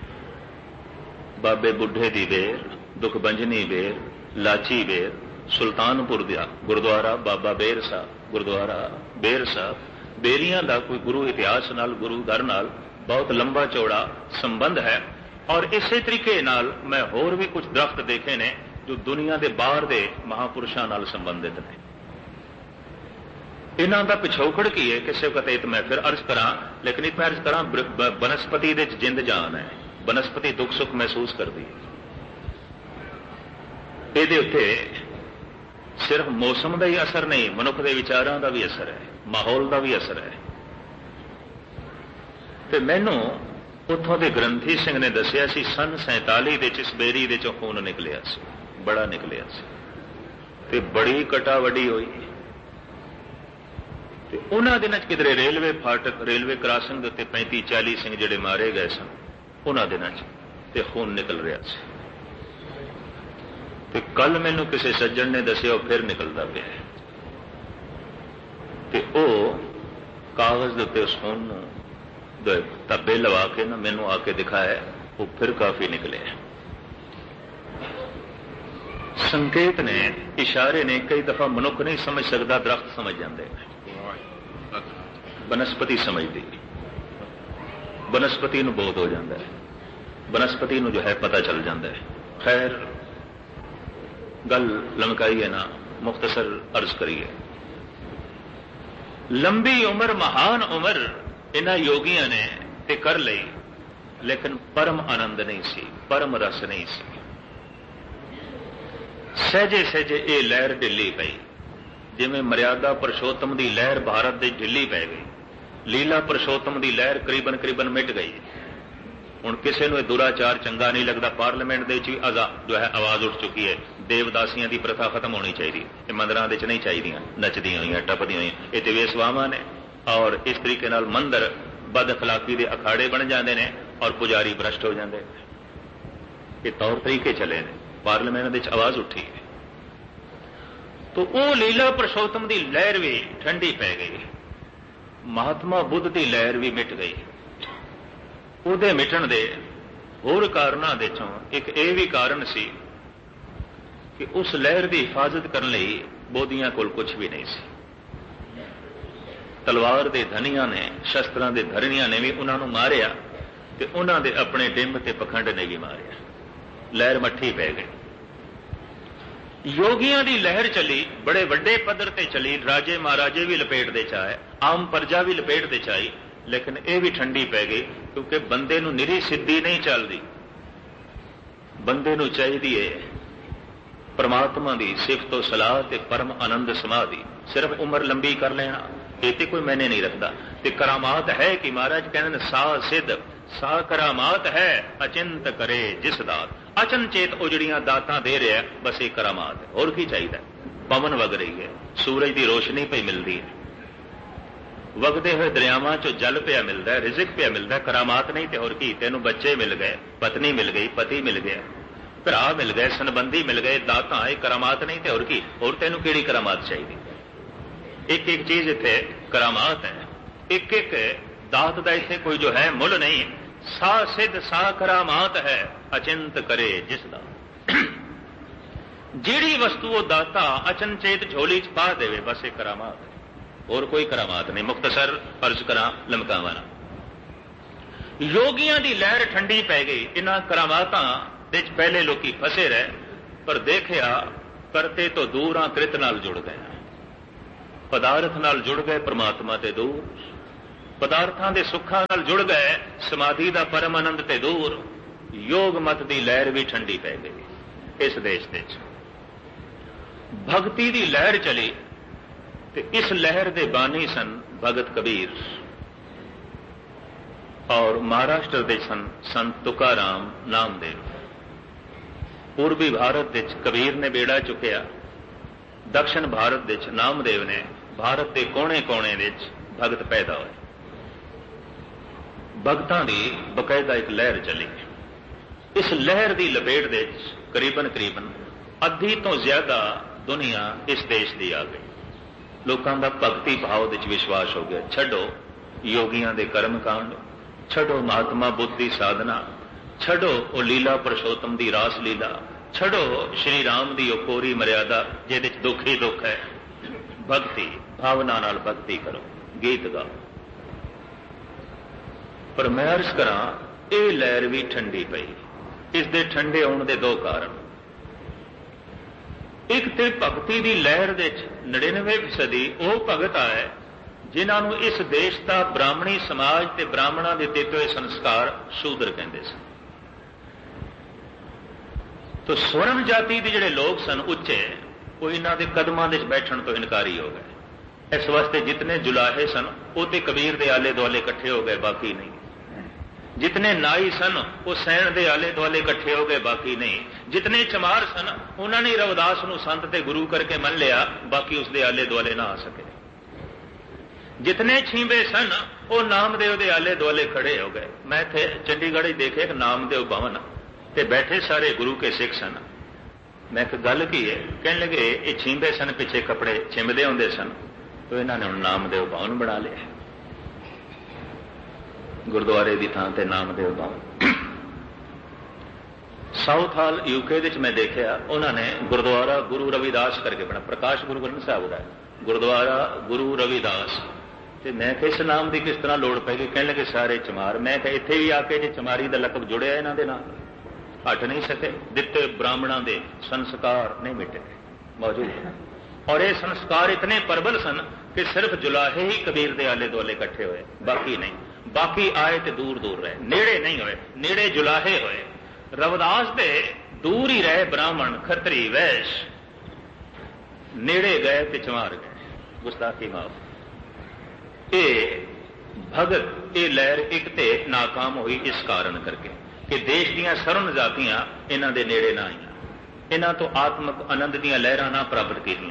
बाबे बुढ़े दी बेर, दुखबंजनी बेर, लाची बेर, सुल्तानपुर दा गुरुद्वारा बाबा बेर साहब, गुरुद्वारा बेर साहब, बेरियां दा कोई गुरु इतिहास नाल गुरु घर नाल बहुत लंबा चौड़ा संबंध है। और इसे तरीके नाल मैं होर भी कुछ दरख्त देखे ने जो दुनिया के बाहर दे महापुरुषों नाल संबंधित ने। इन्हां दा पिछोकड़ की है किसी कते तो मैं फिर अर्ज करा, लेकिन एक मैं अर्ज करा बनस्पति दे जिंद जान है, बनस्पति दुख सुख महसूस करती है। ये उत्ते सिर्फ मौसम का ही असर नहीं, मनुख के विचारों का भी असर है, माहौल का भी असर है। तो मैनू उतों के ग्रंथी सिंह ने दसिया सी सन सैंताली दे इस बेरी दे चों खून निकलिया सी, बड़ा निकलिया सी, ते बड़ी कटावड़ी हुई। ते उन्हां दिनां च किधरे रेलवे फाटक रेलवे क्रॉसिंग के उत्ते पैंती चाली सिंह जिहड़े मारे गए सन, उन्हां दिनां च ते खून निकल रहा सी। ते कल मैनू किसी सज्जन ने दसिया फिर निकलता पिया, ते ओ कागज के उत्ते उस खून नूं धब्बे लवा के ना मैनू आके दिखाया, वो फिर काफी निकले। संकेत ने, इशारे ने कई दफा मनुख नहीं समझ सकता, दरख्त समझ जाते, बनस्पति समझती, बनस्पति नूं बोध हो जाता है, बनस्पति नूं जो है पता चल जाता है। खैर गल लमकाई है ना, मुख्तसर अर्ज करिए। लंबी उम्र महान उम्र इन्हां योगियों ने ते कर लई, लेकिन परम आनंद नहीं सी, परम रस नहीं सी। सहजे सहजे ये लहर ढिली पई, जिवें मर्यादा पुरुषोत्तम की लहर भारत की ढिली पै गई, लीला पुरुषोत्तम की लहर करीबन करीबन मिट गई। हुण किसी नूं दुराचार चंगा नहीं लगता, पार्लीमेंट दे विच भी जो है आवाज उठ चुकी है, देवदासियां की प्रथा खत्म होनी चाहिए, ये मंदिरां दे च नहीं चाहिए, नचदियां होईयां टपदियां होईयां, ये ते वेसवावां ने। और इस तरीके नाल मंदिर बद अखलाकी के अखाड़े बन जाते हैं और पुजारी भ्रष्ट हो जाते हैं। ये तौर तरीके चले ने, पार्लीमेंट दे च आवाज उठी है। तो वो लीला पुरुषोत्तम की लहर भी ठंडी पै गई, महात्मा बुद्ध की लहर भी मिट गई। ਉਹਦੇ मिटण दे होर कारणों दे चों एक ये भी कारण सी कि उस लहर की हिफाजत करने लई बोधियां कोल कुछ भी नहीं सी। तलवार के धनिया ने, शस्त्रां के धरनियां ने भी उन्होंने मारिया, ते उन्हां दे अपने डिंब ते पखंड ने भी मारिया, लहर मट्ठी पै गई। योगियां की लहर चली, बड़े वड्डे पद्धर ते चली, राजे महाराजे भी लपेट दे चाए, आम प्रजा भी लपेट दे चाई, लेकिन यह भी ठंडी पै गई, क्योंकि बंदे नूं निरी सिद्धि नहीं चलती। बंदे नूं चाहिए परमात्मा की सिफत तो सलाह ते परम आनंद समाधि। सिर्फ उम्र लंबी कर लेना ये तो कोई मैंने नहीं रखता। ते करामात है कि महाराज कहने सा सिद्ध सा करामात है, अचिंत करे जिस दात, अचनचेत वो जड़ियां दातां दे रहा है, बस एक करामात है, और की चाहिए। पवन वग रही है, सूरज की रोशनी पई मिलती है, वगदे हुए दरियावां चो जल पिया मिलता है, रिजिक पिया मिलता है, करामात नहीं तो और की। तेनों बच्चे मिल गए, पत्नी मिल गई, पति मिल गया, भरा मिल गए, संबंधी मिल गए, दाता है, करामात नहीं तो और की। और तेनों केड़ी करामात चाहिए? एक एक चीज इत्थे करामात है, एक एक दात का इत्थे कोई जो है मुल नहीं। सा सिद्ध सा करामात है, अचिंत करे जिस दात। जिहड़ी वस्तु वो दाता अचनचेत झोली च पा देवे, बस एक करामात है, और कोई करामात नहीं। मुख्तसर अर्ज करा लमकावा ना। ਯੋਗੀਆਂ ਦੀ ਲਹਿਰ ਠੰਡੀ ਪੈ ਗਈ। ਇਹਨਾਂ ਕਰਾਮਾਤਾਂ ਦੇ ਵਿੱਚ ਪਹਿਲੇ ਲੋਕੀ ਫਸੇ ਰਹੇ, ਪਰ ਦੇਖਿਆ ਕਰਤੇ ਤੋਂ ਦੂਰ ਆ, ਕ੍ਰਿਤ ਨਾਲ ਜੁੜ ਗਏ, ਪਦਾਰਥ ਨਾਲ ਜੁੜ ਗਏ, ਪਰਮਾਤਮਾ ਤੇ ਦੂਰ, ਪਦਾਰਥਾਂ ਦੇ ਸੁੱਖਾਂ ਨਾਲ ਜੁੜ ਗਏ, ਸਮਾਧੀ ਦਾ ਪਰਮ ਆਨੰਦ ਤੇ ਦੂਰ। ਯੋਗ ਮਤ ਦੀ ਲਹਿਰ ਵੀ ਠੰਡੀ ਪੈ ਗਈ ਇਸ ਦੇਸ਼ ਦੇ ਵਿੱਚ। ਭਗਤੀ ਦੀ ਲਹਿਰ ਚਲੀ ਤੇ ਇਸ ਲਹਿਰ ਦੇ ਬਾਨੀ ਸਨ ਭਗਤ ਕਬੀਰ, ਔਰ ਮਹਾਰਾਸ਼ਟਰ ਦੇ ਸਨ ਸੰਤ ਤੁਕਾਰਾਮ ਨਾਮਦੇਵ। ਪੂਰਬੀ ਭਾਰਤ ਵਿੱਚ ਕਬੀਰ ਨੇ ਬੇੜਾ ਚੁੱਕਿਆ, ਦਕਸ਼ਣ ਭਾਰਤ ਵਿੱਚ ਨਾਮਦੇਵ ਨੇ, ਭਾਰਤ ਦੇ ਕੋਨੇ-ਕੋਨੇ ਵਿੱਚ ਭਗਤ ਪੈਦਾ ਹੋਏ। ਭਗਤਾਂ ਦੀ ਬਕਾਇਦਾ ਇੱਕ ਲਹਿਰ ਚੱਲੀ। ਇਸ ਲਹਿਰ ਦੀ ਲਪੇਟ ਦੇ ਵਿੱਚ ਕਰੀਬਨ ਕਰੀਬਨ ਅੱਧੀ ਤੋਂ ਜ਼ਿਆਦਾ ਦੁਨੀਆ ਇਸ ਦੇਸ਼ ਦੀ ਆ ਗਈ। ਲੋਕਾਂ ਦਾ ਭਗਤੀ ਭਾਵ ਵਿੱਚ ਵਿਸ਼ਵਾਸ ਹੋ ਗਿਆ। ਛੱਡੋ ਯੋਗੀਆਂ ਦੇ ਕਰਮ ਕਾਂਡ, ਛੱਡੋ ਮਹਾਤਮਾ ਬੁੱਧ ਦੀ ਸਾਧਨਾ, ਛੱਡੋ ਉਹ ਲੀਲਾ ਪੁਰਸ਼ੋਤਮ ਦੀ ਰਾਸ ਲੀਲਾ, ਛੱਡੋ ਸ਼੍ਰੀ ਰਾਮ ਦੀ ਉਹ ਕੋਰੀ ਮਰਿਆਦਾ ਜਿਹਦੇ 'ਚ ਦੁੱਖ ਹੀ ਦੁੱਖ ਹੈ। ਭਗਤੀ ਭਾਵਨਾ ਨਾਲ ਭਗਤੀ ਕਰੋ, ਗੀਤ ਗਾਓ। ਪਰ ਮੈਂ ਅਰਜ਼ ਕਰਾਂ, ਇਹ ਲਹਿਰ ਵੀ ਠੰਡੀ ਪਈ। ਇਸ ਦੇ ਠੰਡੇ ਹੋਣ ਦੇ ਦੋ ਕਾਰਨ। ਇੱਕ ਤੇ ਭਗਤੀ ਦੀ ਲਹਿਰ ਦੇ ਵਿੱਚ ਨੜਿਨਵੇਂ ਫੀਸਦੀ ਉਹ ਭਗਤ ਆਏ ਜਿਨ੍ਹਾਂ ਨੂੰ ਇਸ ਦੇਸ਼ ਦਾ ਬ੍ਰਾਹਮਣੀ ਸਮਾਜ ਤੇ ਬ੍ਰਾਹਮਣਾਂ ਦੇ ਦਿੱਤੇ ਹੋਏ ਸੰਸਕਾਰ ਸ਼ੂਦਰ ਕਹਿੰਦੇ ਸਨ। ਤੋ ਸਵਰਨ ਜਾਤੀ ਦੇ ਜਿਹੜੇ ਲੋਕ ਸਨ ਉੱਚੇ, ਉਹ ਇਹਨਾਂ ਦੇ ਕਦਮਾਂ ਦੇ ਵਿੱਚ ਬੈਠਣ ਤੋਂ ਇਨਕਾਰੀ ਹੋ ਗਏ। ਇਸ ਵਾਸਤੇ ਜਿਤਨੇ ਜੁਲਾਹੇ ਸਨ ਉਹ ਤੇ ਕਬੀਰ ਦੇ ਆਲੇ ਦੁਆਲੇ ਇਕੱਠੇ ਹੋ ਗਏ, ਬਾਕੀ ਨਹੀਂ। ਜਿਤਨੇ ਨਾਈ ਸਨ ਉਹ ਸੈਣ ਦੇ ਆਲੇ ਦੁਆਲੇ ਇਕੱਠੇ ਹੋ ਗਏ, ਬਾਕੀ ਨਹੀਂ। ਜਿਤਨੇ ਚਮਾਰ ਸਨ ਉਹਨਾਂ ਨੇ ਰਵਿਦਾਸ ਨੂੰ ਸੰਤ ਤੇ ਗੁਰੂ ਕਰਕੇ ਮੰਨ ਲਿਆ, ਬਾਕੀ ਉਸਦੇ ਆਲੇ ਦੁਆਲੇ ਨਾ ਆ ਸਕੇ। ਜਿਤਨੇ ਛੀਂਬੇ ਸਨ ਉਹ ਨਾਮਦੇਵ ਦੇ ਆਲੇ ਦੁਆਲੇ ਖੜੇ ਹੋ ਗਏ। ਮੈਂ ਇੱਥੇ ਚੰਡੀਗੜ੍ਹ ਹੀ ਦੇਖਿਆ ਇੱਕ ਨਾਮਦੇਵ ਭਵਨ ਤੇ ਬੈਠੇ ਸਾਰੇ ਗੁਰੂ ਕੇ ਸਿੱਖ ਸਨ। ਮੈਂ ਇੱਕ ਗੱਲ ਕੀ ਹੈ, ਕਹਿਣ ਲੱਗੇ ਇਹ ਛੀਂਬੇ ਸਨ, ਪਿੱਛੇ ਕੱਪੜੇ ਛਿੰਮਦੇ ਹੁੰਦੇ ਸਨ, ਤਾਂ ਇਹਨਾਂ ਨੇ ਹੁਣ ਨਾਮਦੇਵ ਭਵਨ ਬਣਾ ਲਿਆ, ਗੁਰਦੁਆਰੇ ਦੀ ਥਾਂ ਤੇ ਨਾਮਦੇਵ ਭਵਨ। ਸਾਊਥ ਹਾਲ ਯੂਕੇ ਵਿੱਚ ਮੈਂ ਦੇਖਿਆ, ਉਹਨਾਂ ਨੇ ਗੁਰਦੁਆਰਾ ਗੁਰੂ ਰਵਿਦਾਸ ਕਰਕੇ ਬਣਾ, ਪ੍ਰਕਾਸ਼ ਗੁਰੂ ਗ੍ਰੰਥ ਸਾਹਿਬ ਦਾ ਗੁਰਦੁਆਰਾ ਗੁਰੂ ਰਵਿਦਾਸ। ਤੇ ਮੈਂ ਕਿਹਾ ਇਸ ਨਾਮ ਦੀ ਕਿਸ ਤਰ੍ਹਾਂ ਲੋੜ ਪੈ ਗਈ? ਕਹਿਣ ਲੱਗੇ ਸਾਰੇ ਚਮਾਰ। ਮੈਂ ਕਿਹਾ ਇੱਥੇ ਵੀ ਆ ਕੇ ਜੇ ਚਮਾਰੀ ਦਾ ਲਕਬ ਜੁੜਿਆ ਇਹਨਾਂ ਦੇ ਨਾਲ, ਹਟ ਨਹੀਂ ਸਕੇ। ਦਿੱਤੇ ਬ੍ਰਾਹਮਣਾਂ ਦੇ ਸੰਸਕਾਰ ਨਹੀਂ ਮਿਟੇ, ਮੌਜੂਦ। ਔਰ ਇਹ ਸੰਸਕਾਰ ਇਤਨੇ ਪ੍ਰਬਲ ਸਨ ਕਿ ਸਿਰਫ ਜੁਲਾਹੇ ਹੀ ਕਬੀਰ ਦੇ ਆਲੇ ਦੁਆਲੇ ਇਕੱਠੇ ਹੋਏ, ਬਾਕੀ ਨਹੀਂ। ਬਾਕੀ ਆਏ ਤੇ ਦੂਰ ਦੂਰ ਰਹੇ, ਨੇੜੇ ਨਹੀਂ ਹੋਏ। ਨੇੜੇ ਜੁਲਾਹੇ ਹੋਏ। ਰਵਿਦਾਸ ਦੇ ਦੂਰ ਹੀ ਰਹੇ ਬ੍ਰਾਹਮਣ, ਖੱਤਰੀ, ਵੈਸ਼। ਨੇੜੇ ਗਏ ਤੇ ਚਮਾਰ ਗਏ, ਗੁਸਤਾਖੀ ਮਾਫ। ਇਹ ਭਗਤ, ਇਹ ਲਹਿਰ ਇੱਕ ਤੇ ਨਾਕਾਮ ਹੋਈ ਇਸ ਕਾਰਨ ਕਰਕੇ ਕਿ ਦੇਸ਼ ਦੀਆਂ ਸਰਵਨ ਜਾਤੀਆਂ ਇਹਨਾਂ ਦੇ ਨੇੜੇ ਨਾ ਆਈਆਂ, ਇਹਨਾਂ ਤੋਂ ਆਤਮਿਕ ਆਨੰਦ ਦੀਆਂ ਲਹਿਰਾਂ ਨਾ ਪ੍ਰਾਪਤ ਕੀਤੀਆਂ।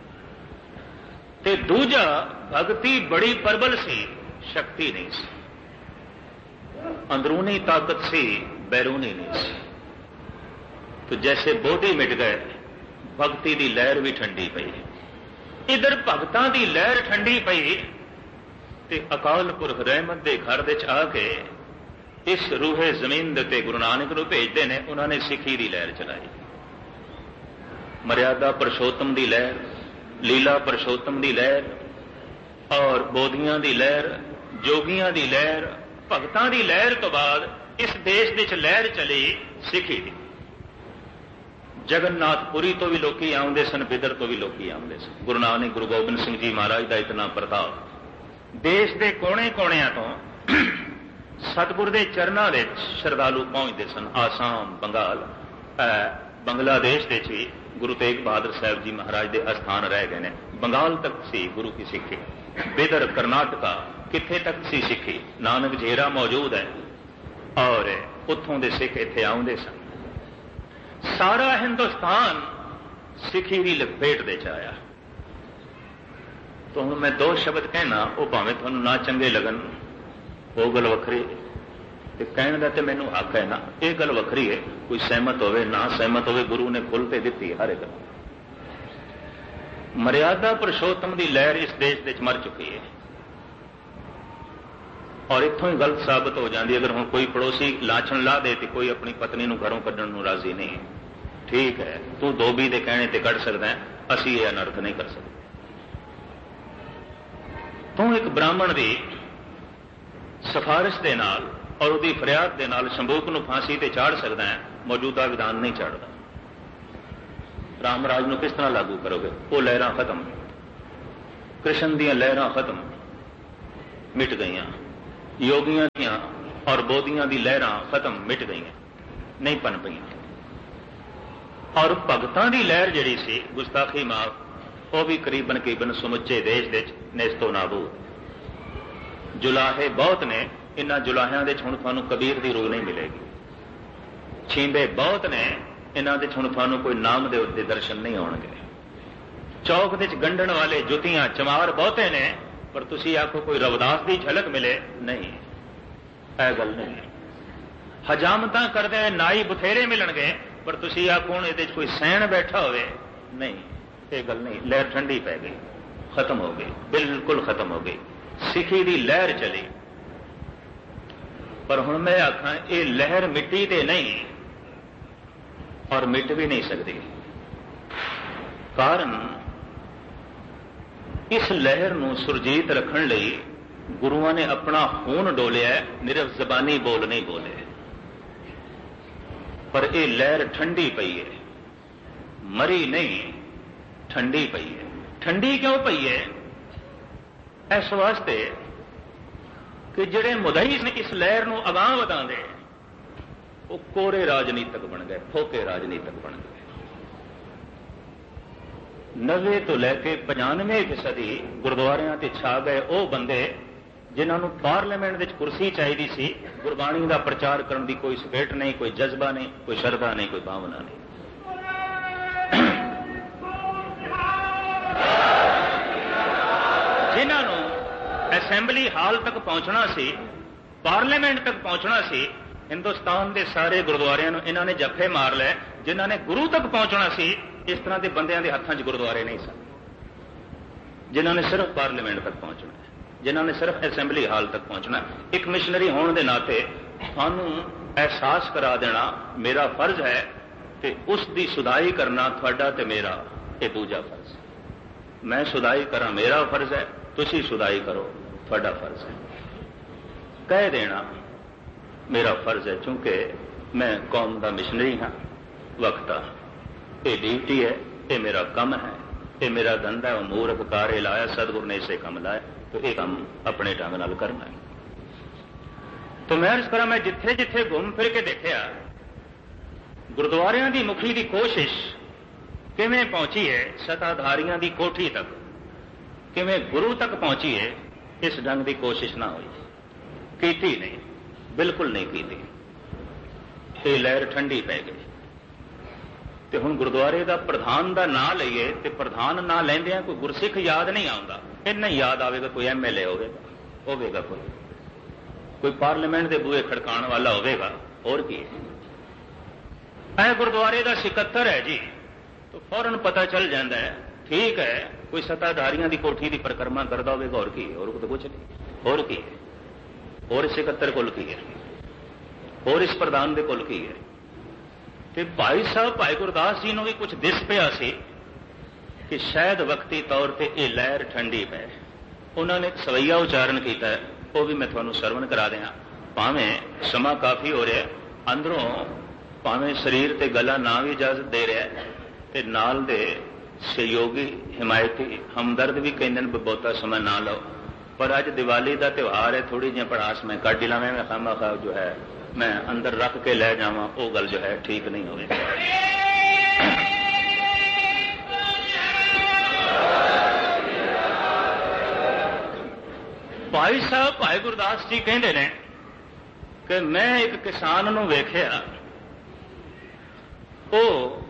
ਤੇ ਦੂਜਾ, ਭਗਤੀ ਬੜੀ ਪ੍ਰਬਲ ਸੀ, ਸ਼ਕਤੀ ਨਹੀਂ ਸੀ। ਅੰਦਰੂਨੀ ਤਾਕਤ ਸੀ, ਬੈਰੂਨੀ ਨਹੀਂ ਸੀ। तो जैसे बोधी मिट गए, भगती की लहर भी ठंडी पई। इधर भगतां की लहर ठंडी पई ते अकाल पुरख रहमत के घर विच आके इस रूहे जमीन दे गुरु नानक नूं भेजदे ने। उन्होंने सिखी की लहर चलाई, मर्यादा पुरुषोत्तम की लहर, लीला पुरुषोत्तम की लहर और बोधियां की लहर, जोगियां की लहर, भगतां की लहर तो बाद इस देश विच लहर चली सिखी की। जगन्नाथपुरी तो भी लोग आउंदे सन, बिदर तो भी लोग आउंदे सन। गुरु नानक गुरु गोबिंद सिंह जी महाराज का इतना प्रताप, देश के कोने कोने तो सतगुर के चरणों में श्रद्धालु पहुंचते सन। आसाम, बंगाल, बंगलादेश के भी गुरु तेग बहादुर साहब जी महाराज के अस्थान रह गए हैं। बंगाल तक सी गुरु की सिक्खी, बिदर, कर्नाटका, किथे तक सी सिक्खी। नानक झेरा मौजूद है और उत्थों के सिख इत्थे आउंदे सन। सारा हिंदुस्तान सिखी की लपेट दे आया। तो हुण मैं दो शब्द कहना, वो भावें तुहानूं ना चंगे लगन, वो गल वखरी, ते कहण दा ते मैनूं हक है ना। ये गल वखरी है, कोई सहमत होवे ना सहमत होवे, गुरु ने खुल ते दित्ती हर एक। मर्यादा पुरुषोत्तम की लहर इस देश विच मर चुकी है और इत्थों ही गलत साबित हो जाती। अगर हुण कोई पड़ोसी लाछन ला दे तो कोई अपनी पत्नी नूं घरों कड्ढण नूं राजी नहीं। ठीक है, तू धोबी दे कहने ते कढ़ सकदा है, असीं ये अनर्थ नहीं कर सकते। तू एक ब्राह्मण की सिफारिश के नाल और उसकी फरियाद के नाल शंभूक नूं फांसी ते चाड़ सकदा है, मौजूदा विधान नहीं चाड़दा। रामराज नूं किस तरह लागू करोगे? वो लहरां खत्म, कृष्ण दीयां लहरां खत्म, मिट गईयां, योगियां दीयां और बोधियां दी लहरां खत्म, मिट गईयां, नहीं पन पईयां। और भगतां दी लहर जिहड़ी सी गुस्ताखी माफ, वो भी करीबन करीबन समुचे देश दे नेस्तो नाबूद। जुलाहे बहुत ने, इन्हां जुलाहियां दे हुण तुहानूं कबीर दी रूह नहीं मिलेगी। छींबे बहुत ने, इन्हां दे हुण तुहानूं कोई नामदेव दे दर्शन नहीं होणगे। चौक दे गंढण वाले जुतियां चमार बहुते ने, पर तुसीं आखो कोई रविदास की झलक मिले, नहीं, यह गल नहीं। हजामतां करदे नाई बथेरे मिलणगे, पर तुसीं आखो हुण इहदे च कोई सैण बैठा होवे, नहीं, ये गल नहीं। लहर ठंडी पै गई, खत्म हो गई, बिल्कुल खत्म हो गई। सिखी दी लहर चली, पर हुण मैं आखां ये लहर मिट्टी ते नहीं और मिट भी नहीं सकती। कारण इस लहर नूं सुरजीत रखण लई गुरुआं ने अपना खून डोलिया, निरफ जबानी बोल नहीं बोले। पर यह लहर ठंडी पई है, मरी नहीं, ठंडी पई है। ठंडी क्यों पई है? इस वास्ते कि जिहड़े मुदई ने इस लहर नूं अगांह वधांदे, वो कोरे राजनीतक बन गए, फोके राजनीतक बन गए। नवे तो लैके पचानवे फीसदी गुरुद्वारियां ते छा गए वो बंदे जिन्होंने पार्लीमेंट विच कुर्सी चाहिए सी। गुरबाणी का प्रचार करने की कोई स्पिरिट नहीं, कोई जज्बा नहीं, कोई श्रद्धा नहीं, कोई भावना नहीं। जिन्होंने असैम्बली हाल तक पहुंचना सी, पार्लीमेंट तक पहुंचना सी, हिंदुस्तान के सारे गुरुद्वारियां नूं इन्हां ने जफे मार लै। जिन्होंने गुरु तक पहुंचना सी, इस तरह के बंदियां दे हत्थां च गुरुद्वारे नहीं सन। जिन्होंने सिर्फ पार्लीमेंट तक पहुंचना, जिन्होंने सिर्फ असैम्बली हाल तक पहुंचना। एक मिशनरी होने के नाते थानू एहसास करा देना मेरा फर्ज है, कि उसकी सुधाई करना थोड़ा ते मेरा ये दूजा फर्ज है। मैं सुधाई करा मेरा फर्ज है, तुसी सुधाई करो थोड़ा फर्ज है। कह देना मेरा फर्ज है, चूंकि मैं कौम का मिशनरी हाँ, वक्त आ, ये ड्यूटी है, ये मेरा कम है, ये मेरा धंधा है। मूर्ख कारे लाया, सतगुरु ने इसे कम लाया, तो ये काम अपने ढंग नाल करना है। तो मैं इस तरह मैं जिथे जिथे घूम फिर के देखा, गुरुद्वारियां दी मुखी की कोशिश किवें पहुंची है सताधारियां दी कोठी तक, किवें गुरु तक पहुंची है, इस ढंग की कोशिश ना हुई, कीती नहीं, बिल्कुल नहीं की। ये लहर ठंडी पै गई। तो हुण गुरुद्वारे का प्रधान का नाम लईए, तो प्रधान ना लैंदियां कोई गुरसिख याद नहीं आता। इन्ना याद आएगा कोई एम एल ए होगा, होगा कोई कोई पार्लीमेंट के बूहे खड़काने वाला होगा, और की है गुरुद्वारे का सिकत्तर है जी, तो फौरन पता चल जाता है, ठीक है, कोई सत्ताधारियों की कोठी की परिक्रमा करता होगा, और की और तो कुछ नहीं, और की है, और इस सिकत्तर कुल की है, और इस प्रधान के कुल की है। तो भाई साहब भाई गुरदास जी ने भी कुछ दिस पिया सी कि शायद वक्ती तौर पर यह लहर ठंडी पै। उन्होंने एक सवैया उच्चारण किया, वो भी मैं थोड़ा सरवण करा दें। भावें समा काफ़ी हो रहा, अंदरों भावें शरीर ते गला ना भी इजाजत दे रहा है, ते नाल दे सहयोगी हिमायती हमदर्द भी कहते हैं बहुता समय ना लो। पर अज दिवाली का त्यौहार है, थोड़ी जी पड़ास मैं कट ला, मैं खामा खा जो है मैं अंदर रख के लै जावा, वो गल जो है ठीक नहीं होगी। भाई साहब भाई गुरदास जी कहते हैं कि मैं एक किसान नूं वेखिया, वो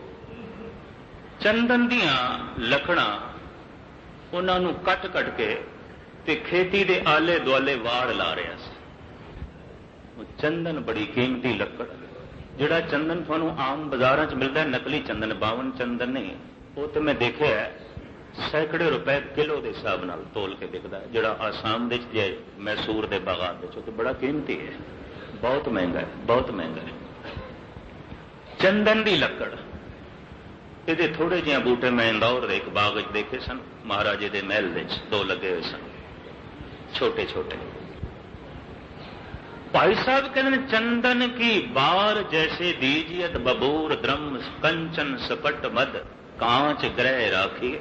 चंदन दियां लकड़ां उन्होंने कट कट के ते खेती दे आले दुआले वाड़ ला रहा सी। चंदन बड़ी कीमती लकड़, जिहड़ा चंदन थानू आम बाजारां च मिलता है, नकली चंदन, बावन चंदन नहीं, वो तो मैं देखा है सैकड़े रुपए किलो के हिसाब नाल तोल के बिकता है। जिहड़ा आसाम दे जे मैसूर के बागात दे तो बड़ा कीमती है, बहुत महंगा है, बहुत महंगा है। चंदन की लकड़, ये थोड़े जिहे बूटे मैं इंदौर के एक बाग देखे सन, महाराजे के महल दो लगे हुए सन, छोटे छोटे। भाई साहब कहते हैं चंदन की बार जैसे दीजियत बबूर द्रम कंचन सपट मद कांच ग्रह राखी।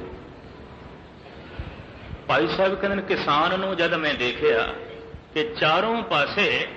भाई साहब कहते हैं किसान नूं जद मैं देखिया कि चारों पासे